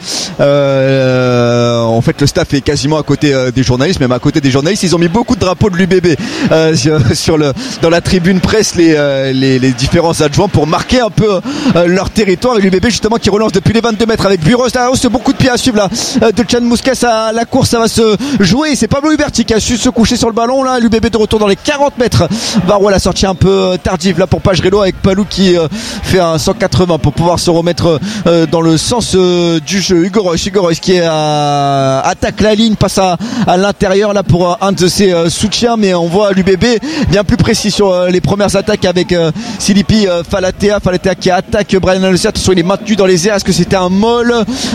euh, en fait le staff est quasiment à côté euh, des journalistes, même à côté des journalistes, ils ont mis beaucoup de drapeaux de l'U B B euh, sur, sur le dans la tribune presse, les euh, les, les différents adjoints pour marquer un peu euh, leur territoire. Et l'U B B justement qui relance depuis les vingt-deux mètres avec Buros, là, c'est beaucoup de pieds à suivre là euh, de Chan Mouskas à la course, ça va se jouer. C'est Pablo Huberti qui a su se coucher sur le ballon là. L'U B B de retour dans les quarante mètres. Barrois la sortie un peu tardive là pour Pagerello, avec Palou qui euh, fait un cent quatre-vingts pour pouvoir se remettre euh, dans le sens euh, du jeu. Hugo Royce, Hugo Royce qui est à, attaque la ligne, passe à, à l'intérieur là pour euh, un de ses euh, soutiens, mais on voit l'U B B bien plus précis sur euh, les premières attaques avec euh, Silipi euh, Falatea, Falatea qui attaque Brian Alessia. Attention, il est maintenu dans les airs. Est-ce que c'était un molle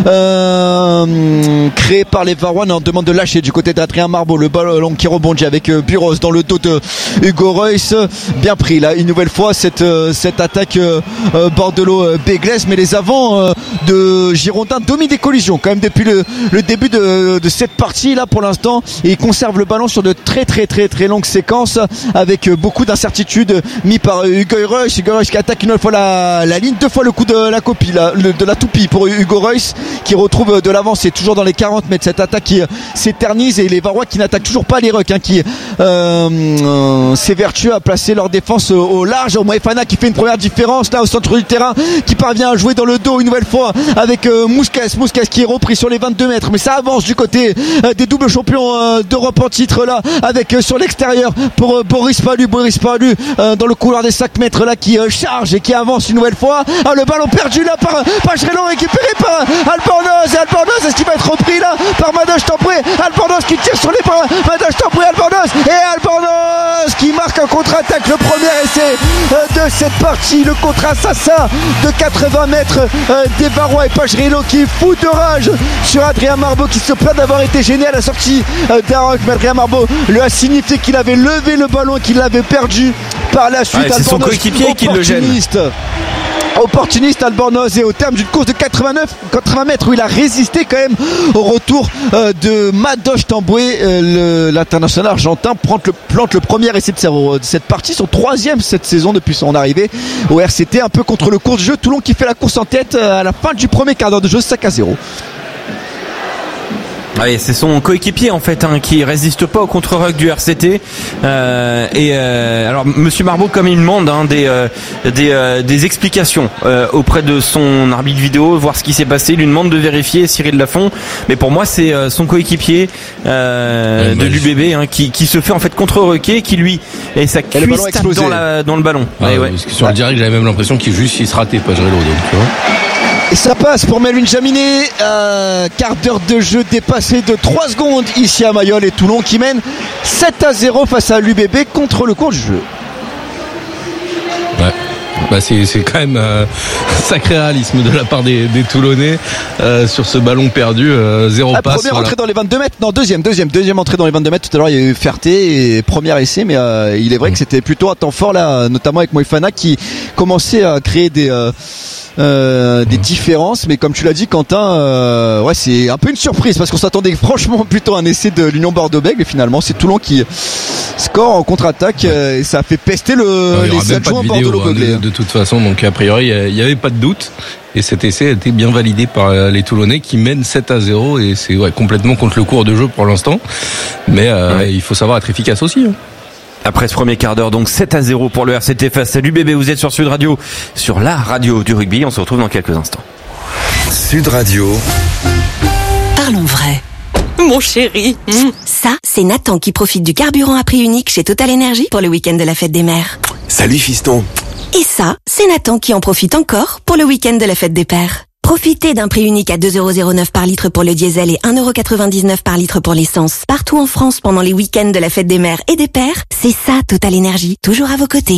euh, créé par les Varois? On demande de lâcher du côté d'Adrien Marbeau, le ballon qui rebondit avec euh, Buros dans le dos de Hugo Royce. Bien pris là une nouvelle fois cette euh, cette attaque euh, Bordelot euh, Béglès, mais les avants euh, de Girondins dominent des collisions quand même depuis le, le début de, de cette partie là pour l'instant, et ils conservent le ballon sur de très très très très longues séquences avec euh, beaucoup d'incertitudes mis par Hugo Royce. Hugo Royce qui attaque une nouvelle fois la, la ligne, deux fois le coup de la copie là, le, de la toupie pour Hugo Royce qui retrouve de l'avance, c'est toujours dans les quarante mètres cette attaque qui euh, s'éternise, et les Varois qui n'attaquent toujours pas les Rucks hein, qui euh, euh, s'évertuent à placer leur défense au, au large. Moefana qui fait une première différence là au centre du terrain, qui parvient à jouer dans le dos une nouvelle fois avec euh, Mouskas, Mouskas qui est repris sur les vingt-deux mètres, mais ça avance du côté euh, des doubles champions euh, d'Europe en titre là, avec euh, sur l'extérieur pour euh, Boris Palu, Boris Palu euh, dans le couloir des cinq mètres là qui euh, charge et qui avance une nouvelle fois. Ah, le ballon perdu là par Pagerello, récupéré par Albornoz, et Albornoz est-ce qu'il va être repris là par Madoche Tampré? Albornoz qui tire sur les bras, Madoche Tampré, Albornoz, et Albornoz qui marque un contre-attaque, le premier essai de cette partie, le contre-assassin de quatre-vingts mètres des Varois, et Pagerello qui est fou de rage sur Adrien Marbeau qui se plaint d'avoir été gêné à la sortie d'un rock, mais Adrien Marbeau lui a signifié qu'il avait levé le ballon et qu'il l'avait perdu par la suite. Ah, c'est son coéquipier qui le gêne. Opportuniste Albornoz, et au terme d'une course de quatre-vingt-neuf quatre-vingts mètres où il a résisté quand même au retour euh, de Madoche Tamboué, euh, le, l'international argentin plante le, plante le premier essai de, sa, de cette partie, son troisième cette saison depuis son arrivée au R C T, un peu contre le cours du jeu. Toulon qui fait la course en tête à la fin du premier quart d'heure de jeu, cinq à zéro. Ouais, c'est son coéquipier en fait hein, qui résiste pas au contre-ruck du R C T euh, et euh, alors Monsieur Marbeau, comme il demande hein, des euh, des, euh, des explications euh, auprès de son arbitre vidéo, voir ce qui s'est passé, il lui demande de vérifier Cyril Lafont, mais pour moi c'est euh, son coéquipier euh, ouais, de l'U B B hein, qui qui se fait en fait contre-rucker, qui lui et sa cuisse tape dans la dans le ballon. Ah, ouais, ouais. Parce que sur le direct j'avais même l'impression qu'il juste il se ratait Pagerello, donc tu vois. Et ça passe pour Melvin Jaminet, euh, quart d'heure de jeu dépassé de trois secondes ici à Mayol, et Toulon qui mène sept à zéro face à l'U B B contre le cours du jeu. Ouais. Bah c'est, c'est quand même euh, sacré réalisme de la part des, des Toulonnais euh, sur ce ballon perdu, euh, zéro ah, passe. Première voilà. entrée dans les vingt-deux mètres, non deuxième, deuxième, deuxième entrée dans les vingt-deux mètres. Tout à l'heure il y a eu Ferté et premier essai, mais euh, il est vrai mmh. que c'était plutôt un temps fort là, notamment avec Moefana qui commençait à créer des... Euh, euh, des différences, mais comme tu l'as dit Quentin, euh, ouais c'est un peu une surprise parce qu'on s'attendait franchement plutôt à un essai de l'Union Bordeaux-Bègles et finalement c'est Toulon qui score en contre-attaque euh, et ça a fait pester le, ouais, les adjoints Bordeaux-Bègles. De, de toute façon, donc a priori il n'y avait pas de doute. Et cet essai a été bien validé par les Toulonnais qui mènent sept à zéro et c'est ouais, complètement contre le cours de jeu pour l'instant. Mais euh, ouais. il faut savoir être efficace aussi. Hein. Après ce premier quart d'heure, donc sept à zéro pour le R C T face à l'U B B. Vous êtes sur Sud Radio, sur la radio du rugby. On se retrouve dans quelques instants. Sud Radio. Parlons vrai. Mon chéri. Mmh. Ça, c'est Nathan qui profite du carburant à prix unique chez Total Energy pour le week-end de la fête des mères. Salut fiston. Et ça, c'est Nathan qui en profite encore pour le week-end de la fête des pères. Profitez d'un prix unique à deux euros zéro neuf par litre pour le diesel et un euro quatre-vingt-dix-neuf par litre pour l'essence. Partout en France pendant les week-ends de la fête des mères et des pères, c'est ça Total Energy, toujours à vos côtés.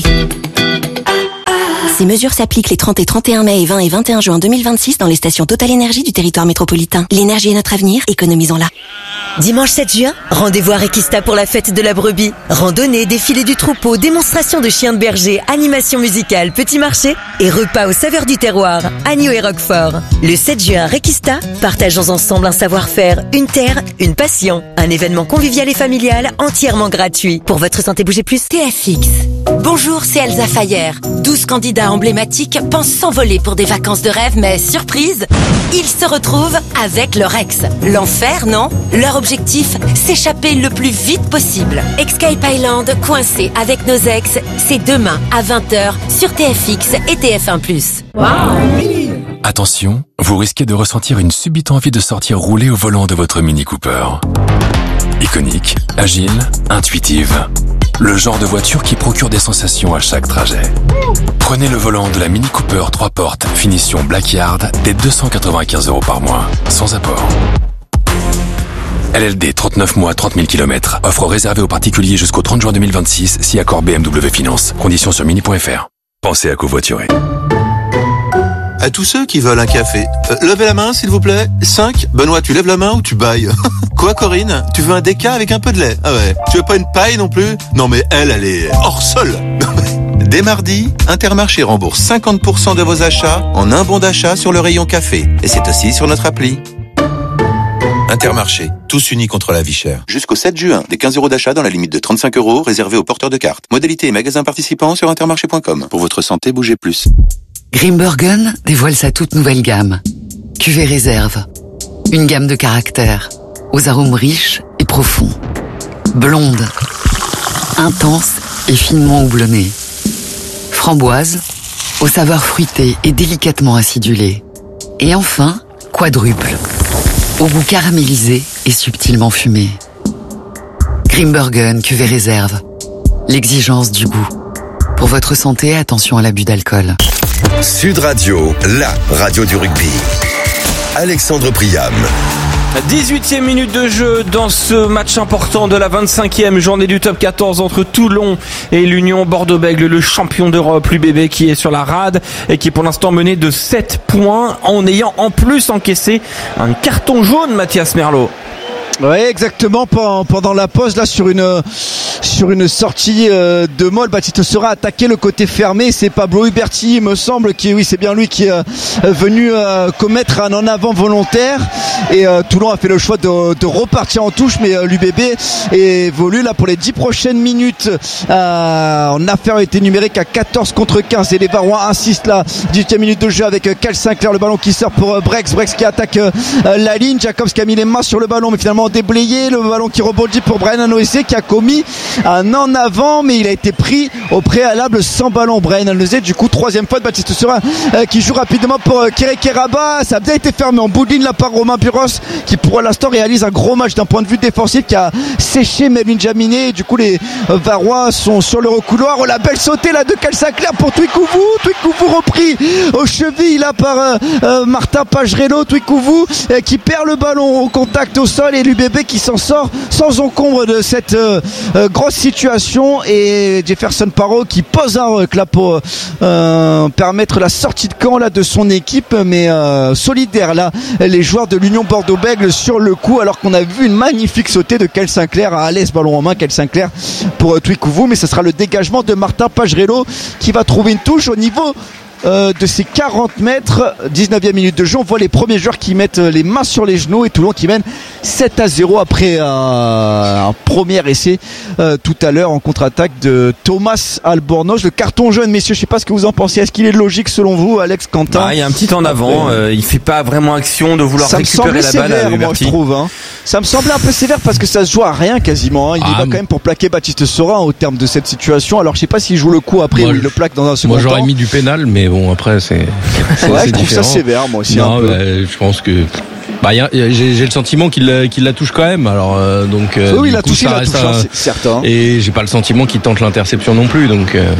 Ces mesures s'appliquent les trente et trente et un mai et vingt et vingt et un juin deux mille vingt-six dans les stations Total Energy du territoire métropolitain. L'énergie est notre avenir, économisons-la. Dimanche sept juin, rendez-vous à Requista pour la fête de la brebis. Randonnée, défilé du troupeau, démonstration de chiens de berger, animation musicale, petit marché et repas aux saveurs du terroir, agneau et roquefort. Le sept juin à Requista, partageons ensemble un savoir-faire, une terre, une passion. Un événement convivial et familial entièrement gratuit. Pour votre santé, bougez plus. T F X. Bonjour, c'est Elsa Fayer. douze candidats emblématiques pensent s'envoler pour des vacances de rêve, mais surprise, ils se retrouvent avec leur ex. L'enfer, non? Leur objectif, s'échapper le plus vite possible. Escape Island, coincé avec nos ex, c'est demain à vingt heures sur T F X et T F un plus. Wow. Attention, vous risquez de ressentir une subite envie de sortir rouler au volant de votre Mini Cooper. Iconique, agile, intuitive. Le genre de voiture qui procure des sensations à chaque trajet. Prenez le volant de la Mini Cooper trois portes, finition Blackyard, dès deux cent quatre-vingt-quinze euros par mois, sans apport. L L D, trente-neuf mois, trente mille kilomètres. Offre réservée aux particuliers jusqu'au trente juin deux mille vingt-six, si accord B M W Finance. Conditions sur mini point f r. Pensez à covoiturer. À tous ceux qui veulent un café, euh, levez la main s'il vous plaît. cinq. Benoît, tu lèves la main ou tu bailles? Quoi Corinne? Tu veux un déca avec un peu de lait? Ah ouais. Tu veux pas une paille non plus? Non mais elle, elle est hors sol. Dès mardi, Intermarché rembourse cinquante pour cent de vos achats en un bon d'achat sur le rayon café. Et c'est aussi sur notre appli. Intermarché, tous unis contre la vie chère. Jusqu'au sept juin, des quinze euros d'achat dans la limite de trente-cinq euros réservés aux porteurs de cartes. Modalité et magasins participants sur intermarché point com. Pour votre santé, bougez plus. Grimbergen dévoile sa toute nouvelle gamme. Cuvée réserve. Une gamme de caractères, aux arômes riches et profonds. Blonde, intense et finement houblonnée. Framboise, aux saveurs fruitées et délicatement acidulées. Et enfin, quadruple, au goût caramélisé et subtilement fumé. Grimbergen cuvée réserve. L'exigence du goût. Pour votre santé, attention à l'abus d'alcool. Sud Radio, la radio du rugby. Alexandre Priam. dix-huitième minute de jeu dans ce match important de la vingt-cinquième journée du top quatorze entre Toulon et l'Union Bordeaux-Bègles, le champion d'Europe, l'U B B qui est sur la rade et qui est pour l'instant mené de sept points en ayant en plus encaissé un carton jaune, Mathias Merlot. Oui, exactement. Pendant la pause, là, sur une sur une sortie de Moll, Baptiste Sera attaqué le côté fermé. C'est Pablo Huberti, il me semble, qui, oui, c'est bien lui qui est venu commettre un en avant volontaire. Et Toulon a fait le choix de, de repartir en touche, mais l'U B B évolue là pour les dix prochaines minutes euh, en infériorité numérique à quatorze contre quinze. Et les Varois insistent là. dix-huitième minute de jeu avec Cal Sinclair, le ballon qui sort pour Brex. Brex qui attaque la ligne. Jacobs qui a mis les mains sur le ballon, mais finalement déblayé, le ballon qui rebondit pour Brian Anoese qui a commis un en avant, mais il a été pris au préalable sans ballon. Brian Anoese, du coup troisième fois de Baptiste Sera euh, qui joue rapidement pour euh, Kéré Rabat. Ça a bien été fermé en bout de ligne là par Romain Buros qui pour l'instant réalise un gros match d'un point de vue défensif, qui a séché Melvin Jaminet. Et du coup les euh, Varois sont sur le recouloir. Oh, la belle sautée là de Cal Sinclair pour Twikouvou. Twikouvou repris aux chevilles là par euh, euh, Martin Pagerello. Twikouvou euh, qui perd le ballon au contact au sol, et l'U B B qui s'en sort sans encombre de cette euh, euh, grosse situation. Et Jefferson Parot qui pose un ruck là pour euh, permettre la sortie de camp là de son équipe, mais euh, solidaire là les joueurs de l'Union Bordeaux-Bègles sur le coup, alors qu'on a vu une magnifique sautée de Cal Sinclair à l'aise, ballon en main, Cal Sinclair pour euh, Twikouvou, mais ce sera le dégagement de Martin Pagerello qui va trouver une touche au niveau euh, de ces quarante mètres, dix-neuvième minute de jeu, on voit les premiers joueurs qui mettent les mains sur les genoux et Toulon qui mène sept à zéro après un, un premier essai euh, tout à l'heure en contre-attaque de Thomas Albornoz. Le carton jaune, messieurs, je sais pas ce que vous en pensez. Est-ce qu'il est logique selon vous, Alex, Quentin? Bah, il y a un petit en avant, euh, il fait pas vraiment action de vouloir ça récupérer la balle sévère, à moi, je trouve. Hein. Ça me semblait un peu sévère parce que ça se joue à rien quasiment. Hein. Il ah, y va quand même pour plaquer Baptiste Sora au terme de cette situation. Alors je sais pas s'il joue le coup après ou il le plaque dans un second temps. Moi j'aurais mis du pénal, mais bon après c'est. c'est ouais, c'est je trouve différent. ça sévère moi aussi. Non, un peu. Bah, je pense que. Bah, y a, y a, j'ai, j'ai le sentiment qu'il, qu'il la touche quand même. Alors euh, donc. Euh, oui, il a touché, il a touché, hein, c'est certain. Et j'ai pas le sentiment qu'il tente l'interception non plus, donc. Euh...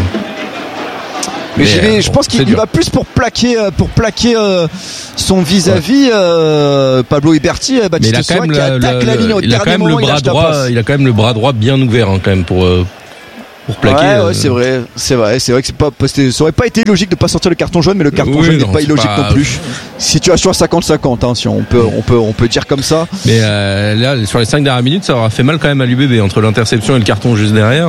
Mais, mais euh, je bon, pense qu'il dur. va plus pour plaquer, pour plaquer euh, son vis-à-vis, ouais. euh, Pablo Iberti, Baptiste Sora qui attaque la ligne au dernier moment. Il a, droit, il a quand même le bras droit bien ouvert hein, quand même pour. Euh, Pour plaquer, ouais, ouais euh... c'est vrai, c'est vrai, c'est vrai que c'est pas, ça aurait pas été logique de pas sortir le carton jaune, mais le carton oui, jaune non, n'est pas illogique pas... non plus. Situation à cinquante cinquante, hein, si on peut, on peut, on peut dire comme ça. Mais euh, là, sur les cinq dernières minutes, ça aura fait mal quand même à l'U B B entre l'interception et le carton juste derrière.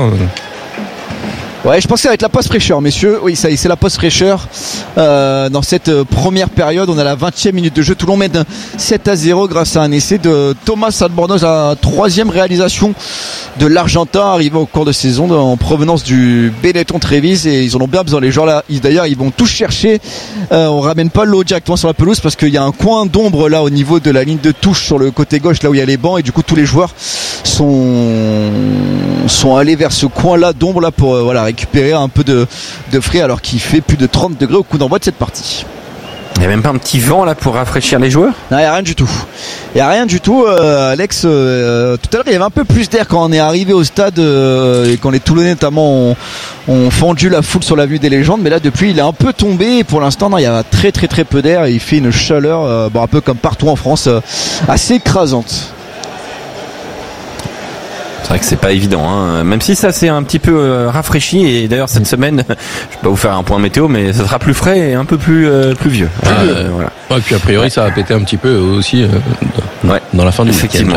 Ouais, je pense que ça va être la pause fraîcheur, messieurs. Oui, ça y est, c'est la pause fraîcheur. Euh, dans cette première période, on a la vingtième minute de jeu. Toulon mène sept à zéro grâce à un essai de Thomas Albornoz, la troisième réalisation de l'Argentin arrivé au cours de saison en provenance du Benetton Trévise, et ils en ont bien besoin. Les joueurs là, ils, d'ailleurs, ils vont tous chercher. Euh, on ramène pas l'eau directement sur la pelouse parce qu'il y a un coin d'ombre là au niveau de la ligne de touche sur le côté gauche, là où il y a les bancs, et du coup tous les joueurs sont sont allés vers ce coin là d'ombre là pour euh, voilà récupérer un peu de, de frais alors qu'il fait plus de trente degrés au coup d'envoi de cette partie. Il n'y a même pas un petit vent là pour rafraîchir les joueurs? Non, il n'y a rien du tout. Il n'y a rien du tout. Euh, Alex, euh, tout à l'heure, il y avait un peu plus d'air quand on est arrivé au stade euh, et quand les Toulonnais notamment ont, ont fendu la foule sur l'avenue des légendes. Mais là, depuis, il est un peu tombé. Et pour l'instant, non, il y a très très très peu d'air. Et il fait une chaleur, euh, bon, un peu comme partout en France, euh, assez écrasante. C'est vrai que c'est pas évident, hein. Même si ça s'est un petit peu euh, rafraîchi, et d'ailleurs cette semaine, je vais pas vous faire un point météo, mais ça sera plus frais et un peu plus euh, plus vieux. Ah, euh, voilà. Ouais, puis a priori ça va péter un petit peu aussi euh, ouais, dans la fin du effectivement. week-end.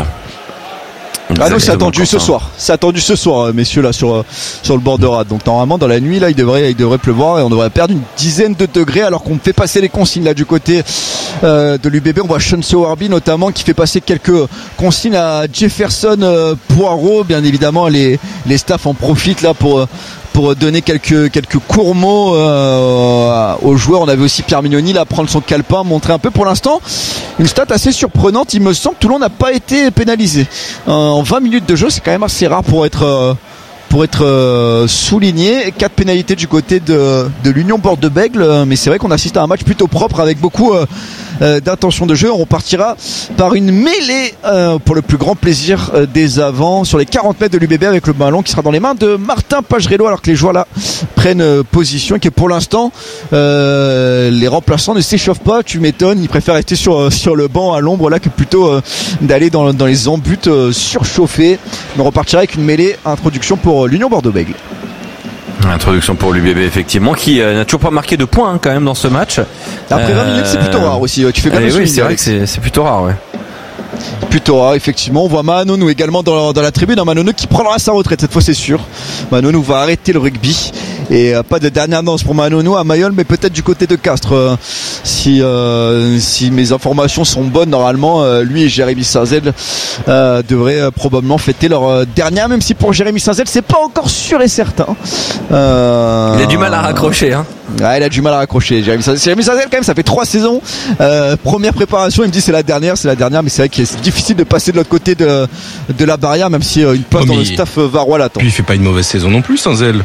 Ah non, c'est attendu ce soir. C'est attendu ce soir, messieurs, là, sur, sur le bord de rade. Donc, normalement, dans la nuit, là, il devrait, il devrait pleuvoir et on devrait perdre une dizaine de degrés alors qu'on fait passer les consignes, là, du côté, euh, de l'U B B. On voit Sean Sowerby, notamment, qui fait passer quelques consignes à Jefferson euh, Poirot. Bien évidemment, les, les staffs en profitent, là, pour, pour donner quelques, quelques courts mots, euh, aux joueurs. On avait aussi Pierre Mignoni, là, prendre son calepin, montrer un peu pour l'instant. Une stat assez surprenante. Il me semble que Toulon n'a pas été pénalisé. Euh, en vingt minutes de jeu, c'est quand même assez rare pour être euh, pour être euh, souligné. Quatre pénalités du côté de, de l'Union Bordeaux-Bègles, mais c'est vrai qu'on assiste à un match plutôt propre avec beaucoup euh, euh, d'intention de jeu. On repartira par une mêlée euh, pour le plus grand plaisir euh, des avants sur les quarante mètres de l'U B B avec le ballon qui sera dans les mains de Martin Pagerello alors que les joueurs là prennent euh, position et que pour l'instant euh, les remplaçants ne s'échauffent pas. Tu m'étonnes, ils préfèrent rester sur, euh, sur le banc à l'ombre là que plutôt euh, d'aller dans, dans les embutes euh, surchauffés. On repartira avec une mêlée introduction pour l'Union Bordeaux-Bègles. Introduction pour l'U B B effectivement qui euh, n'a toujours pas marqué de points hein, quand même dans ce match. Après vingt minutes c'est plutôt rare aussi. Tu fais bien le oui, c'est vrai que c'est, c'est plutôt rare, ouais. Plutôt rare, effectivement. On voit Mahanonou également dans, dans la tribune. Mahanonou qui prendra sa retraite cette fois, c'est sûr. Mahanonou va arrêter le rugby. Et euh, pas de dernière danse pour Mahanonou à Mayol, mais peut-être du côté de Castres. Euh, si, euh, si mes informations sont bonnes, normalement, euh, lui et Jérémy Saint-Zèle euh, devraient euh, probablement fêter leur euh, dernière, même si pour Jérémy Saint-Zèle, c'est pas encore sûr et certain. Euh, il a du mal à raccrocher, hein. Ouais, il a du mal à raccrocher. Jérémy Saint-Zèle, Jérémy Saint-Zèle quand même, ça fait trois saisons. Euh, première préparation, il me dit c'est la dernière, c'est la dernière, mais c'est vrai que c'est difficile de passer de l'autre côté de, de la barrière, même si euh, une place oh, dans le staff euh, varois l'attend. Puis il fait pas une mauvaise saison non plus, Saint-Zèle.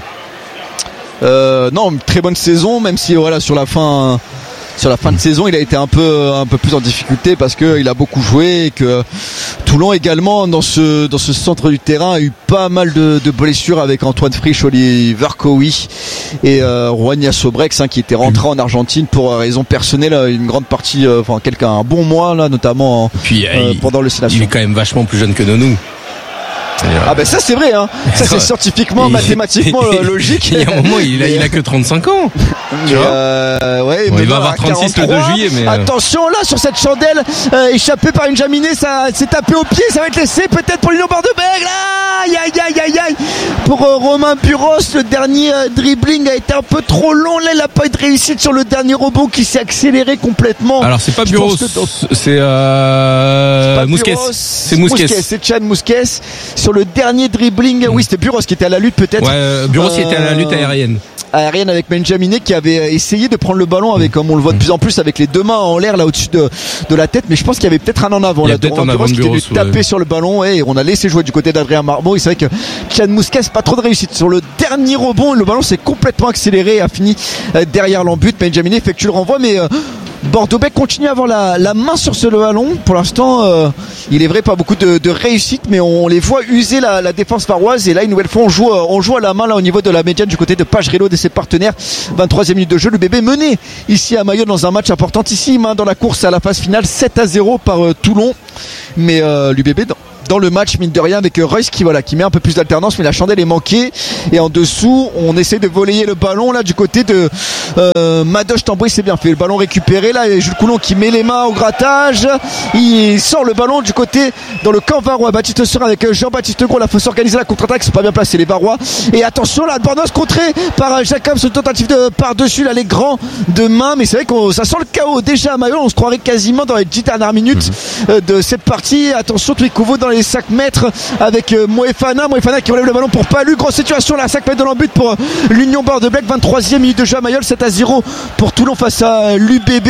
Euh, non, une très bonne saison, même si voilà sur la fin, sur la fin de saison, il a été un peu, un peu plus en difficulté parce que il a beaucoup joué et que Toulon également dans ce, dans ce centre du terrain a eu pas mal de, de blessures avec Antoine Frisch, Oliver Cowie et euh, Juan Sobrex hein, qui était rentré en Argentine pour raison personnelle une grande partie, euh, enfin quelqu'un un bon mois là, notamment en, puis, euh, il, pendant le sélection. Il est quand même vachement plus jeune que Nonou. Ah ben ça c'est vrai, hein. Ça c'est scientifiquement, il, mathématiquement il, logique. Il y a un moment, il a, il a que trente-cinq ans. Mais euh, ouais, bon, il va avoir trente-six le deux juillet. Mais attention là sur cette chandelle euh, échappée par une jaminée, ça s'est tapé au pied, ça va être laissé peut-être pour l'Union Bordeaux-Bègles. Aïe aïe aïe aïe aïe. Pour euh, Romain Buros, le dernier euh, dribbling a été un peu trop long. Là, il n'a pas eu de réussite sur le dernier rebond qui s'est accéléré complètement. Alors c'est pas Buros, dans... c'est euh... Mousquet. C'est Mousquet. C'est Tchad Mousquet. Sur le dernier dribbling, mmh. oui, c'était Buros qui était à la lutte peut-être. Ouais, euh, Buros euh... qui était à la lutte aérienne. aérienne avec Benjaminé qui avait essayé de prendre le ballon avec, comme on le voit de plus en plus, avec les deux mains en l'air là au-dessus de, de la tête, mais je pense qu'il y avait peut-être un en avant. Il y là, a peut-être un avant de Buros qui était tapé ouais. sur le ballon et on a laissé jouer du côté d'Adrien Marmot. Et c'est vrai que Tchad Mousquet, pas trop de réussite sur le dernier rebond. Le ballon s'est complètement accéléré et a fini derrière l'embut. Benjaminé effectue le renvoi, mais euh, Bordeaux-Bègles continue à avoir la, la main sur ce ballon. Pour l'instant, euh, il est vrai pas beaucoup de, de réussite, mais on les voit user la, la défense varoise. Et là, une nouvelle fois, on joue, on joue à la main là au niveau de la médiane du côté de Page-Rélo et ses partenaires. vingt-troisième minute de jeu, le bébé mené ici à Mayol dans un match importantissime hein, dans la course à la phase finale, sept à zéro par euh, Toulon. Mais euh, l'U B B dans dans le match mine de rien avec Reus qui voilà qui met un peu plus d'alternance, mais la chandelle est manquée et en dessous on essaie de voler le ballon là du côté de euh, Madoche Tamboué. C'est bien fait, le ballon récupéré là et Jules Coulon qui met les mains au grattage, il sort le ballon du côté dans le camp varois. Baptiste Serin avec Jean-Baptiste Gros, là faut s'organiser la contre-attaque, c'est pas bien placé les Varois et attention là Bornos contré par Jacobs, ce tentative de par-dessus là les grands de main, mais c'est vrai que ça sent le chaos déjà à Mayol, on se croirait quasiment dans les dix dernières minutes mmh. de cette partie. Attention Twikovo dans les cinq mètres avec euh, Moefana Moefana qui relève le ballon pour Palu, grosse situation là, cinq mètres de l'embut pour euh, l'Union Bordeaux-Bègles. vingt-troisième minute de jeu à Mayol, sept à zéro pour Toulon face à euh, l'U B B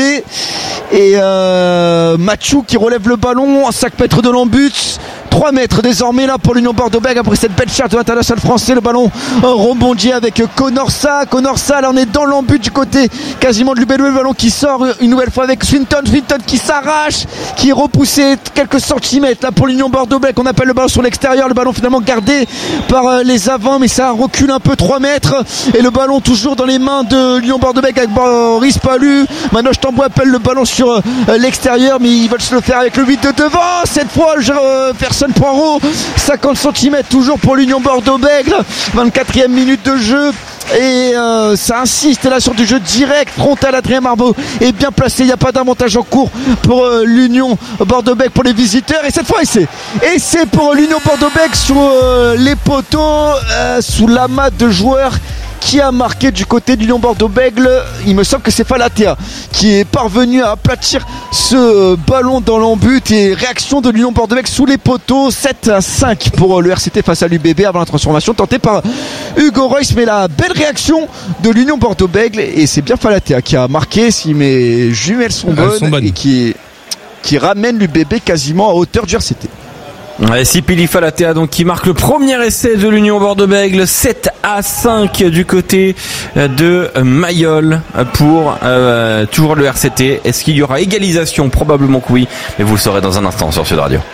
et euh, Mathieu qui relève le ballon à cinq mètres de l'embut, trois mètres désormais là pour l'Union Bordeaux-Bègles après cette belle charge de l'international français. Le ballon euh, rebondit avec euh, Conorsa Conorsa là on est dans l'embut du côté quasiment de l'U B B, le ballon qui sort une nouvelle fois avec Swinton Swinton qui s'arrache, qui est repoussé quelques centimètres là pour l'Union Bordeaux-Bègles. On appelle le ballon sur l'extérieur, le ballon finalement gardé par euh, les avants, mais ça recule un peu, trois mètres et le ballon toujours dans les mains de l'Union Bordeaux-Bègles avec Boris Palu. Manoche Tamboué appelle le ballon sur euh, l'extérieur, mais ils veulent se le faire avec le huit de devant cette fois. euh, Personne Poirot, cinquante centimètres toujours pour l'Union Bordeaux-Bègles. vingt-quatrième minute de jeu et euh, ça insiste là sur du jeu direct frontal. Adrien Marmot est bien placé, il n'y a pas d'avantage en cours pour euh, l'Union Bordeaux-Bègles pour les visiteurs et cette fois c'est et c'est pour l'Union Bordeaux-Bègles sur euh, les poteaux euh, sous l'amas de joueurs qui a marqué du côté de l'Union Bordeaux-Bègles. Il me semble que c'est Falatea qui est parvenu à aplatir ce ballon dans l'embut et réaction de l'Union Bordeaux-Bègles sous les poteaux. Sept à cinq pour le R C T face à l'U B B avant la transformation tentée par Hugo Reus, mais la belle réaction de l'Union Bordeaux-Bègles et c'est bien Falatea qui a marqué si mes jumelles sont bonnes, sont bonnes. et qui, qui ramène l'U B B quasiment à hauteur du R C T. Ouais, Sipili Falatea donc qui marque le premier essai de l'Union Bordeaux-Bègles, sept à cinq du côté de Mayol pour euh, toujours le R C T. Est-ce qu'il y aura égalisation? Probablement que oui, mais vous le saurez dans un instant sur Sud Radio.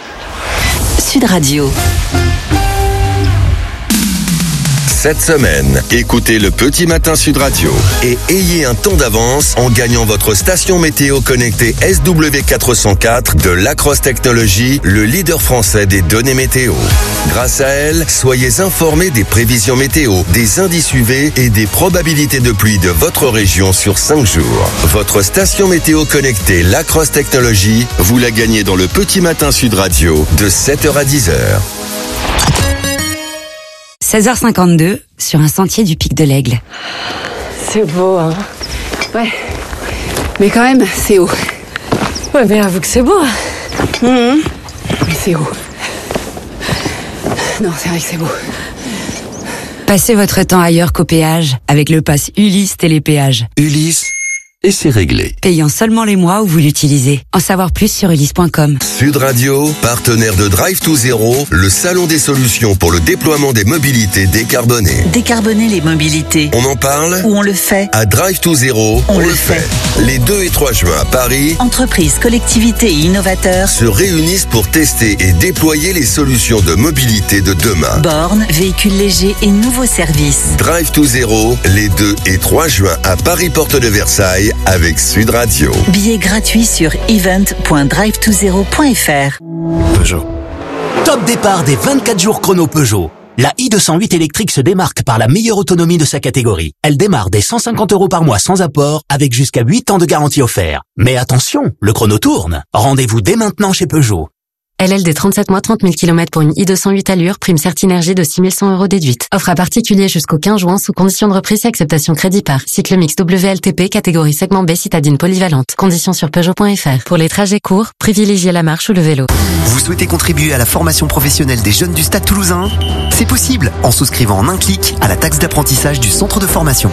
Sud Radio. Cette semaine, écoutez le Petit Matin Sud Radio et ayez un temps d'avance en gagnant votre station météo connectée S W quatre cent quatre de Lacrosse Technologies, le leader français des données météo. Grâce à elle, soyez informés des prévisions météo, des indices U V et des probabilités de pluie de votre région sur cinq jours. Votre station météo connectée Lacrosse Technologies, vous la gagnez dans le Petit Matin Sud Radio de sept heures à dix heures. seize heures cinquante-deux, sur un sentier du Pic de l'Aigle. C'est beau, hein. Ouais. Mais quand même, c'est haut. Ouais, mais avoue que c'est beau. Mmh. Mais c'est haut. Non, c'est vrai que c'est beau. Passez votre temps ailleurs qu'au péage avec le pass Ulysse Télépéage. Ulysse, et c'est réglé. Payant seulement les mois où vous l'utilisez. En savoir plus sur ulysse point com. Sud Radio, partenaire de Drive to Zero, le salon des solutions pour le déploiement des mobilités décarbonées. Décarboner les mobilités. On en parle? Ou on le fait? À Drive to Zero, on, on le le fait. fait. Les deux et trois juin à Paris, entreprises, collectivités et innovateurs se réunissent pour tester et déployer les solutions de mobilité de demain. Bornes, véhicules légers et nouveaux services. Drive to Zero, les deux et trois juin à Paris Porte de Versailles avec Sud Radio. Billets gratuits sur event point drive to zero point f r. Peugeot. Top départ des vingt-quatre jours chrono Peugeot. La i deux cent huit électrique se démarque par la meilleure autonomie de sa catégorie. Elle démarre dès cent cinquante euros par mois sans apport, avec jusqu'à huit ans de garantie offert. Mais attention, le chrono tourne. Rendez-vous dès maintenant chez Peugeot. L L D trente-sept mois, trente mille kilomètres pour une i deux cent huit allure, prime Certinergie de six mille cent euros déduite. Offre à particulier jusqu'au quinze juin sous condition de reprise et acceptation crédit par. Cycle mix W L T P, catégorie segment B, citadine polyvalente. Conditions sur Peugeot point F R. Pour les trajets courts, privilégiez la marche ou le vélo. Vous souhaitez contribuer à la formation professionnelle des jeunes du Stade Toulousain ? C'est possible en souscrivant en un clic à la taxe d'apprentissage du centre de formation.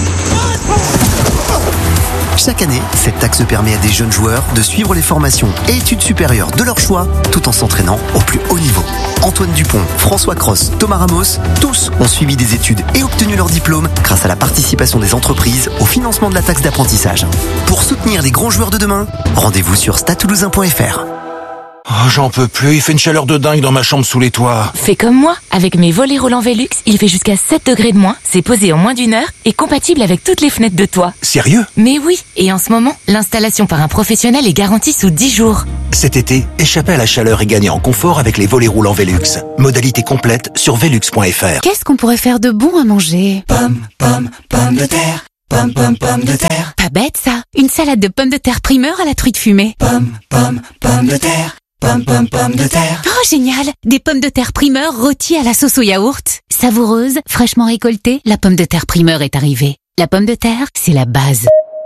Chaque année, cette taxe permet à des jeunes joueurs de suivre les formations et études supérieures de leur choix, tout en s'entraînant au plus haut niveau. Antoine Dupont, François Cross, Thomas Ramos, tous ont suivi des études et obtenu leur diplôme grâce à la participation des entreprises au financement de la taxe d'apprentissage. Pour soutenir les grands joueurs de demain, rendez-vous sur stade toulousain point F R. Oh, j'en peux plus, il fait une chaleur de dingue dans ma chambre sous les toits. Fais comme moi, avec mes volets roulants Velux, il fait jusqu'à sept degrés de moins, c'est posé en moins d'une heure et compatible avec toutes les fenêtres de toit. Sérieux ? Mais oui, et en ce moment, l'installation par un professionnel est garantie sous dix jours. Cet été, échappez à la chaleur et gagnez en confort avec les volets roulants Velux. Modalité complète sur velux point F R. Qu'est-ce qu'on pourrait faire de bon à manger ? Pomme, pomme, pomme de terre. Pomme, pomme, pomme de terre. Pas bête ça. Une salade de pommes de terre primeur à la truite fumée. Pomme, pomme, pomme de terre. Pomme, pomme, pomme de terre. Oh, génial! Des pommes de terre primeur rôties à la sauce au yaourt. Savoureuse, fraîchement récoltée, la pomme de terre primeur est arrivée. La pomme de terre, c'est la base.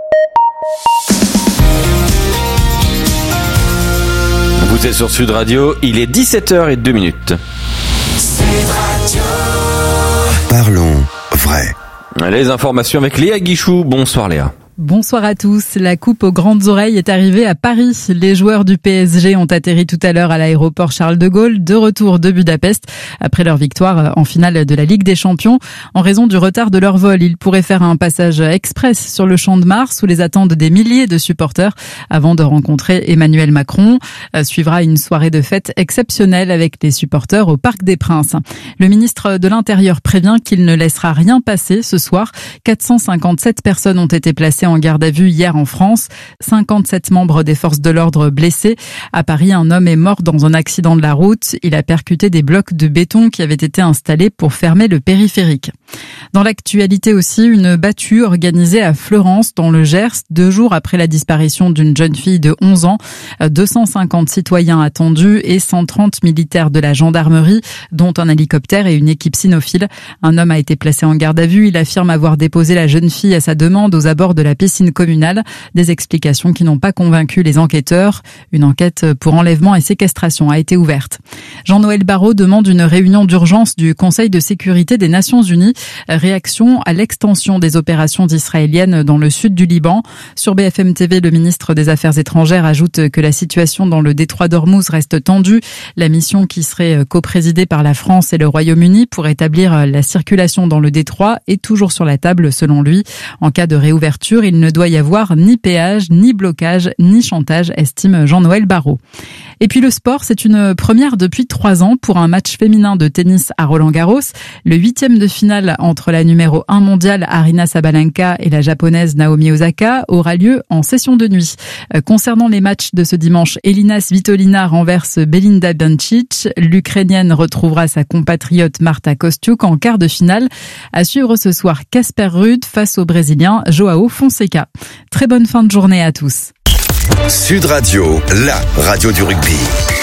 Vous êtes sur Sud Radio, il est dix-sept heures zéro deux minutes. Sud Radio. Parlons vrai. Les informations avec Léa Guichou. Bonsoir Léa. Bonsoir à tous. La coupe aux grandes oreilles est arrivée à Paris. Les joueurs du P S G ont atterri tout à l'heure à l'aéroport Charles de Gaulle, de retour de Budapest, après leur victoire en finale de la Ligue des Champions. En raison du retard de leur vol, ils pourraient faire un passage express sur le Champ de Mars sous les attentes des milliers de supporters avant de rencontrer Emmanuel Macron. Suivra une soirée de fête exceptionnelle avec les supporters au Parc des Princes. Le ministre de l'Intérieur prévient qu'il ne laissera rien passer ce soir. quatre cent cinquante-sept personnes ont été placées en garde à vue hier en France. cinquante-sept membres des forces de l'ordre blessés. À Paris, un homme est mort dans un accident de la route. Il a percuté des blocs de béton qui avaient été installés pour fermer le périphérique. Dans l'actualité aussi, une battue organisée à Fleurance, dans le Gers, deux jours après la disparition d'une jeune fille de onze ans. deux cent cinquante citoyens attendus et cent trente militaires de la gendarmerie, dont un hélicoptère et une équipe cynophile. Un homme a été placé en garde à vue. Il affirme avoir déposé la jeune fille à sa demande aux abords de la piscine communale. Des explications qui n'ont pas convaincu les enquêteurs. Une enquête pour enlèvement et séquestration a été ouverte. Jean-Noël Barrot demande une réunion d'urgence du Conseil de sécurité des Nations Unies. Réaction à l'extension des opérations israéliennes dans le sud du Liban. Sur B F M T V, le ministre des Affaires étrangères ajoute que la situation dans le détroit d'Ormuz reste tendue. La mission qui serait coprésidée par la France et le Royaume-Uni pour établir la circulation dans le détroit est toujours sur la table selon lui. En cas de réouverture, il ne doit y avoir ni péage, ni blocage, ni chantage, estime Jean-Noël Barrot. Et puis le sport, c'est une première depuis trois ans pour un match féminin de tennis à Roland-Garros. Le huitième de finale entre la numéro un mondiale Aryna Sabalenka et la japonaise Naomi Osaka aura lieu en session de nuit. Concernant les matchs de ce dimanche, Elina Svitolina renverse Belinda Bencic. L'Ukrainienne retrouvera sa compatriote Marta Kostyuk en quart de finale. À suivre ce soir, Casper Ruud face au Brésilien Joao Fonseca. Très bonne fin de journée à tous. Sud Radio, la radio du rugby.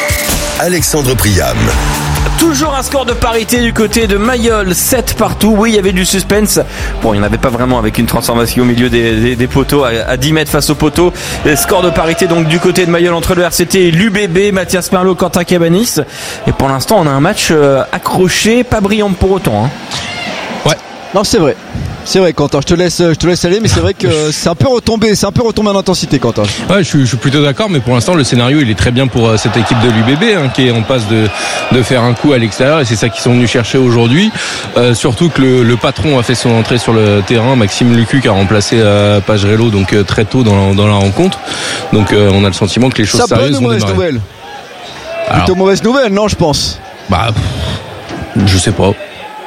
Alexandre Priam. Toujours un score de parité du côté de Mayol, sept partout. Oui, il y avait du suspense. Bon, il n'y en avait pas vraiment avec une transformation au milieu des, des, des poteaux, à, à dix mètres face aux poteaux. Les scores de parité donc du côté de Mayol entre le R C T et l'U B B, Mathias Merlot, Quentin Cabanis. Et pour l'instant, on a un match euh, accroché, pas brillant pour autant. Hein. Ouais. Non, c'est vrai. C'est vrai, Quentin, je te laisse, je te laisse aller, mais c'est vrai que c'est un peu retombé, c'est un peu retombé en intensité, Quentin. Ouais, je suis, je suis plutôt d'accord, mais pour l'instant, le scénario, il est très bien pour cette équipe de l'U B B, hein, qui est en passe de, de faire un coup à l'extérieur, et c'est ça qu'ils sont venus chercher aujourd'hui. Euh, surtout que le, le patron a fait son entrée sur le terrain, Maxime Lucu, qui a remplacé euh, Pagerello, donc euh, très tôt dans la, dans la rencontre. Donc, euh, on a le sentiment que les choses ça sérieuses vont démarrer. Ça, bonne ou mauvaise nouvelle ? Alors, plutôt mauvaise nouvelle, non, je pense. Bah, je sais pas.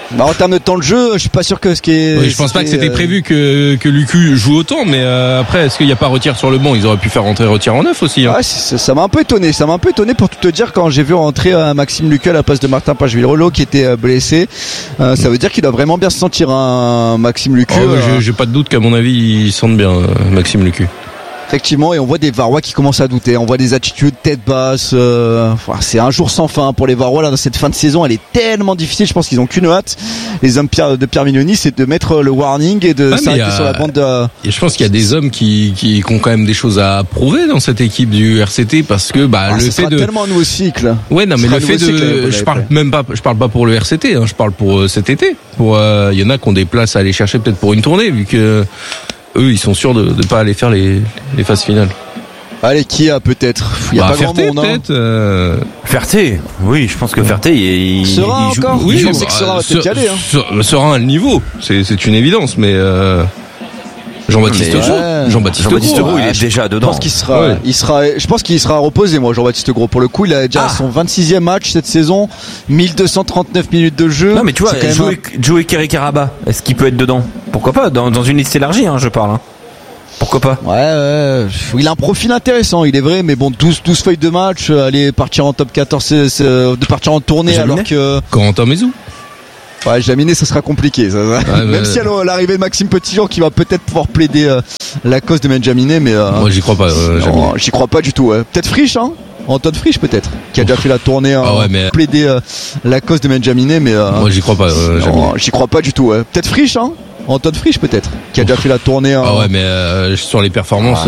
Bah, en termes de temps de jeu, je suis pas sûr que ce qui est. Oui, je pense pas que c'était euh... prévu que que Lucu joue autant, mais euh, après, est-ce qu'il n'y a pas Retire sur le banc? Ils auraient pu faire rentrer Retire en neuf aussi. Hein. Ouais, ça, ça m'a un peu étonné. Ça m'a un peu étonné pour tout te dire quand j'ai vu rentrer euh, Maxime Lucu à la place de Martin Pageville-Relot qui était euh, blessé. Euh, ça veut dire qu'il doit vraiment bien se sentir, hein, Maxime Lucu. Oh, euh... j'ai, j'ai pas de doute qu'à mon avis, il sente bien euh, Maxime Lucu. Effectivement, et on voit des Varois qui commencent à douter. On voit des attitudes tête basse. Euh, enfin, c'est un jour sans fin pour les Varois là dans cette fin de saison. Elle est tellement difficile. Je pense qu'ils ont qu'une hâte, les hommes de Pierre Mignoni, c'est de mettre le warning et de ah, s'arrêter a... sur la bande. De... Et je pense qu'il y a des hommes qui, qui, qui ont quand même des choses à prouver dans cette équipe du R C T parce que bah ah, le ce fait sera de tellement un nouveau cycle. Ouais, non, mais le fait de, cycle, je parle même pas, je parle pas pour le R C T. Hein, je parle pour euh, cet été. Pour, il euh, y en a qui ont des places à aller chercher peut-être pour une tournée vu que eux ils sont sûrs de ne pas aller faire les, les phases finales. Allez, qui a peut-être Il y a bah, pas Ferté, grand monde. Peut-être, euh... Ferté, oui, je pense que Ferté, il, Serein il joue. encore. Oui, je bah, pensais que Serein va peut-être y aller. Hein. Serein a le niveau, c'est, c'est une évidence, mais euh... Jean-Baptiste Gros, ouais. Jean-Baptiste, Jean-Baptiste Gros, Gros, il est je déjà dedans. Je pense qu'il sera, ouais. il sera, je pense qu'il sera reposé, moi, Jean-Baptiste Gros. Pour le coup, il a déjà ah. son vingt-sixième match cette saison, mille deux cent trente-neuf minutes de jeu. Non, mais tu vois, jouer, un... jouer Kerry Karaba, est-ce qu'il peut être dedans? Pourquoi pas? Dans, dans une liste élargie, hein, je parle. Hein. Pourquoi pas? Ouais, ouais, il a un profil intéressant, il est vrai, mais bon, douze, douze feuilles de match, euh, aller partir en top quatorze, c'est, c'est, de partir en tournée Jaminet. Alors que. Corentin Mézou. Ouais, Jaminet, ça sera compliqué. Ça, ouais, même mais... si à l'arrivée de Maxime Petitjean qui va peut-être pouvoir plaider euh, la cause de Benjaminet, mais. Euh, Moi, j'y crois pas. Euh, non, j'y crois pas du tout. Ouais. Peut-être Frisch, hein. Antoine Frisch peut-être, qui a déjà fait la tournée, hein, ah ouais, mais... plaider euh, la cause de Benjaminet, mais. Euh, Moi, j'y crois pas. Euh, non, j'y crois pas du tout. Ouais. Peut-être Frisch, hein. Antoine Frisch peut-être, qui a déjà fait la tournée. Ah ouais, mais euh, sur les performances,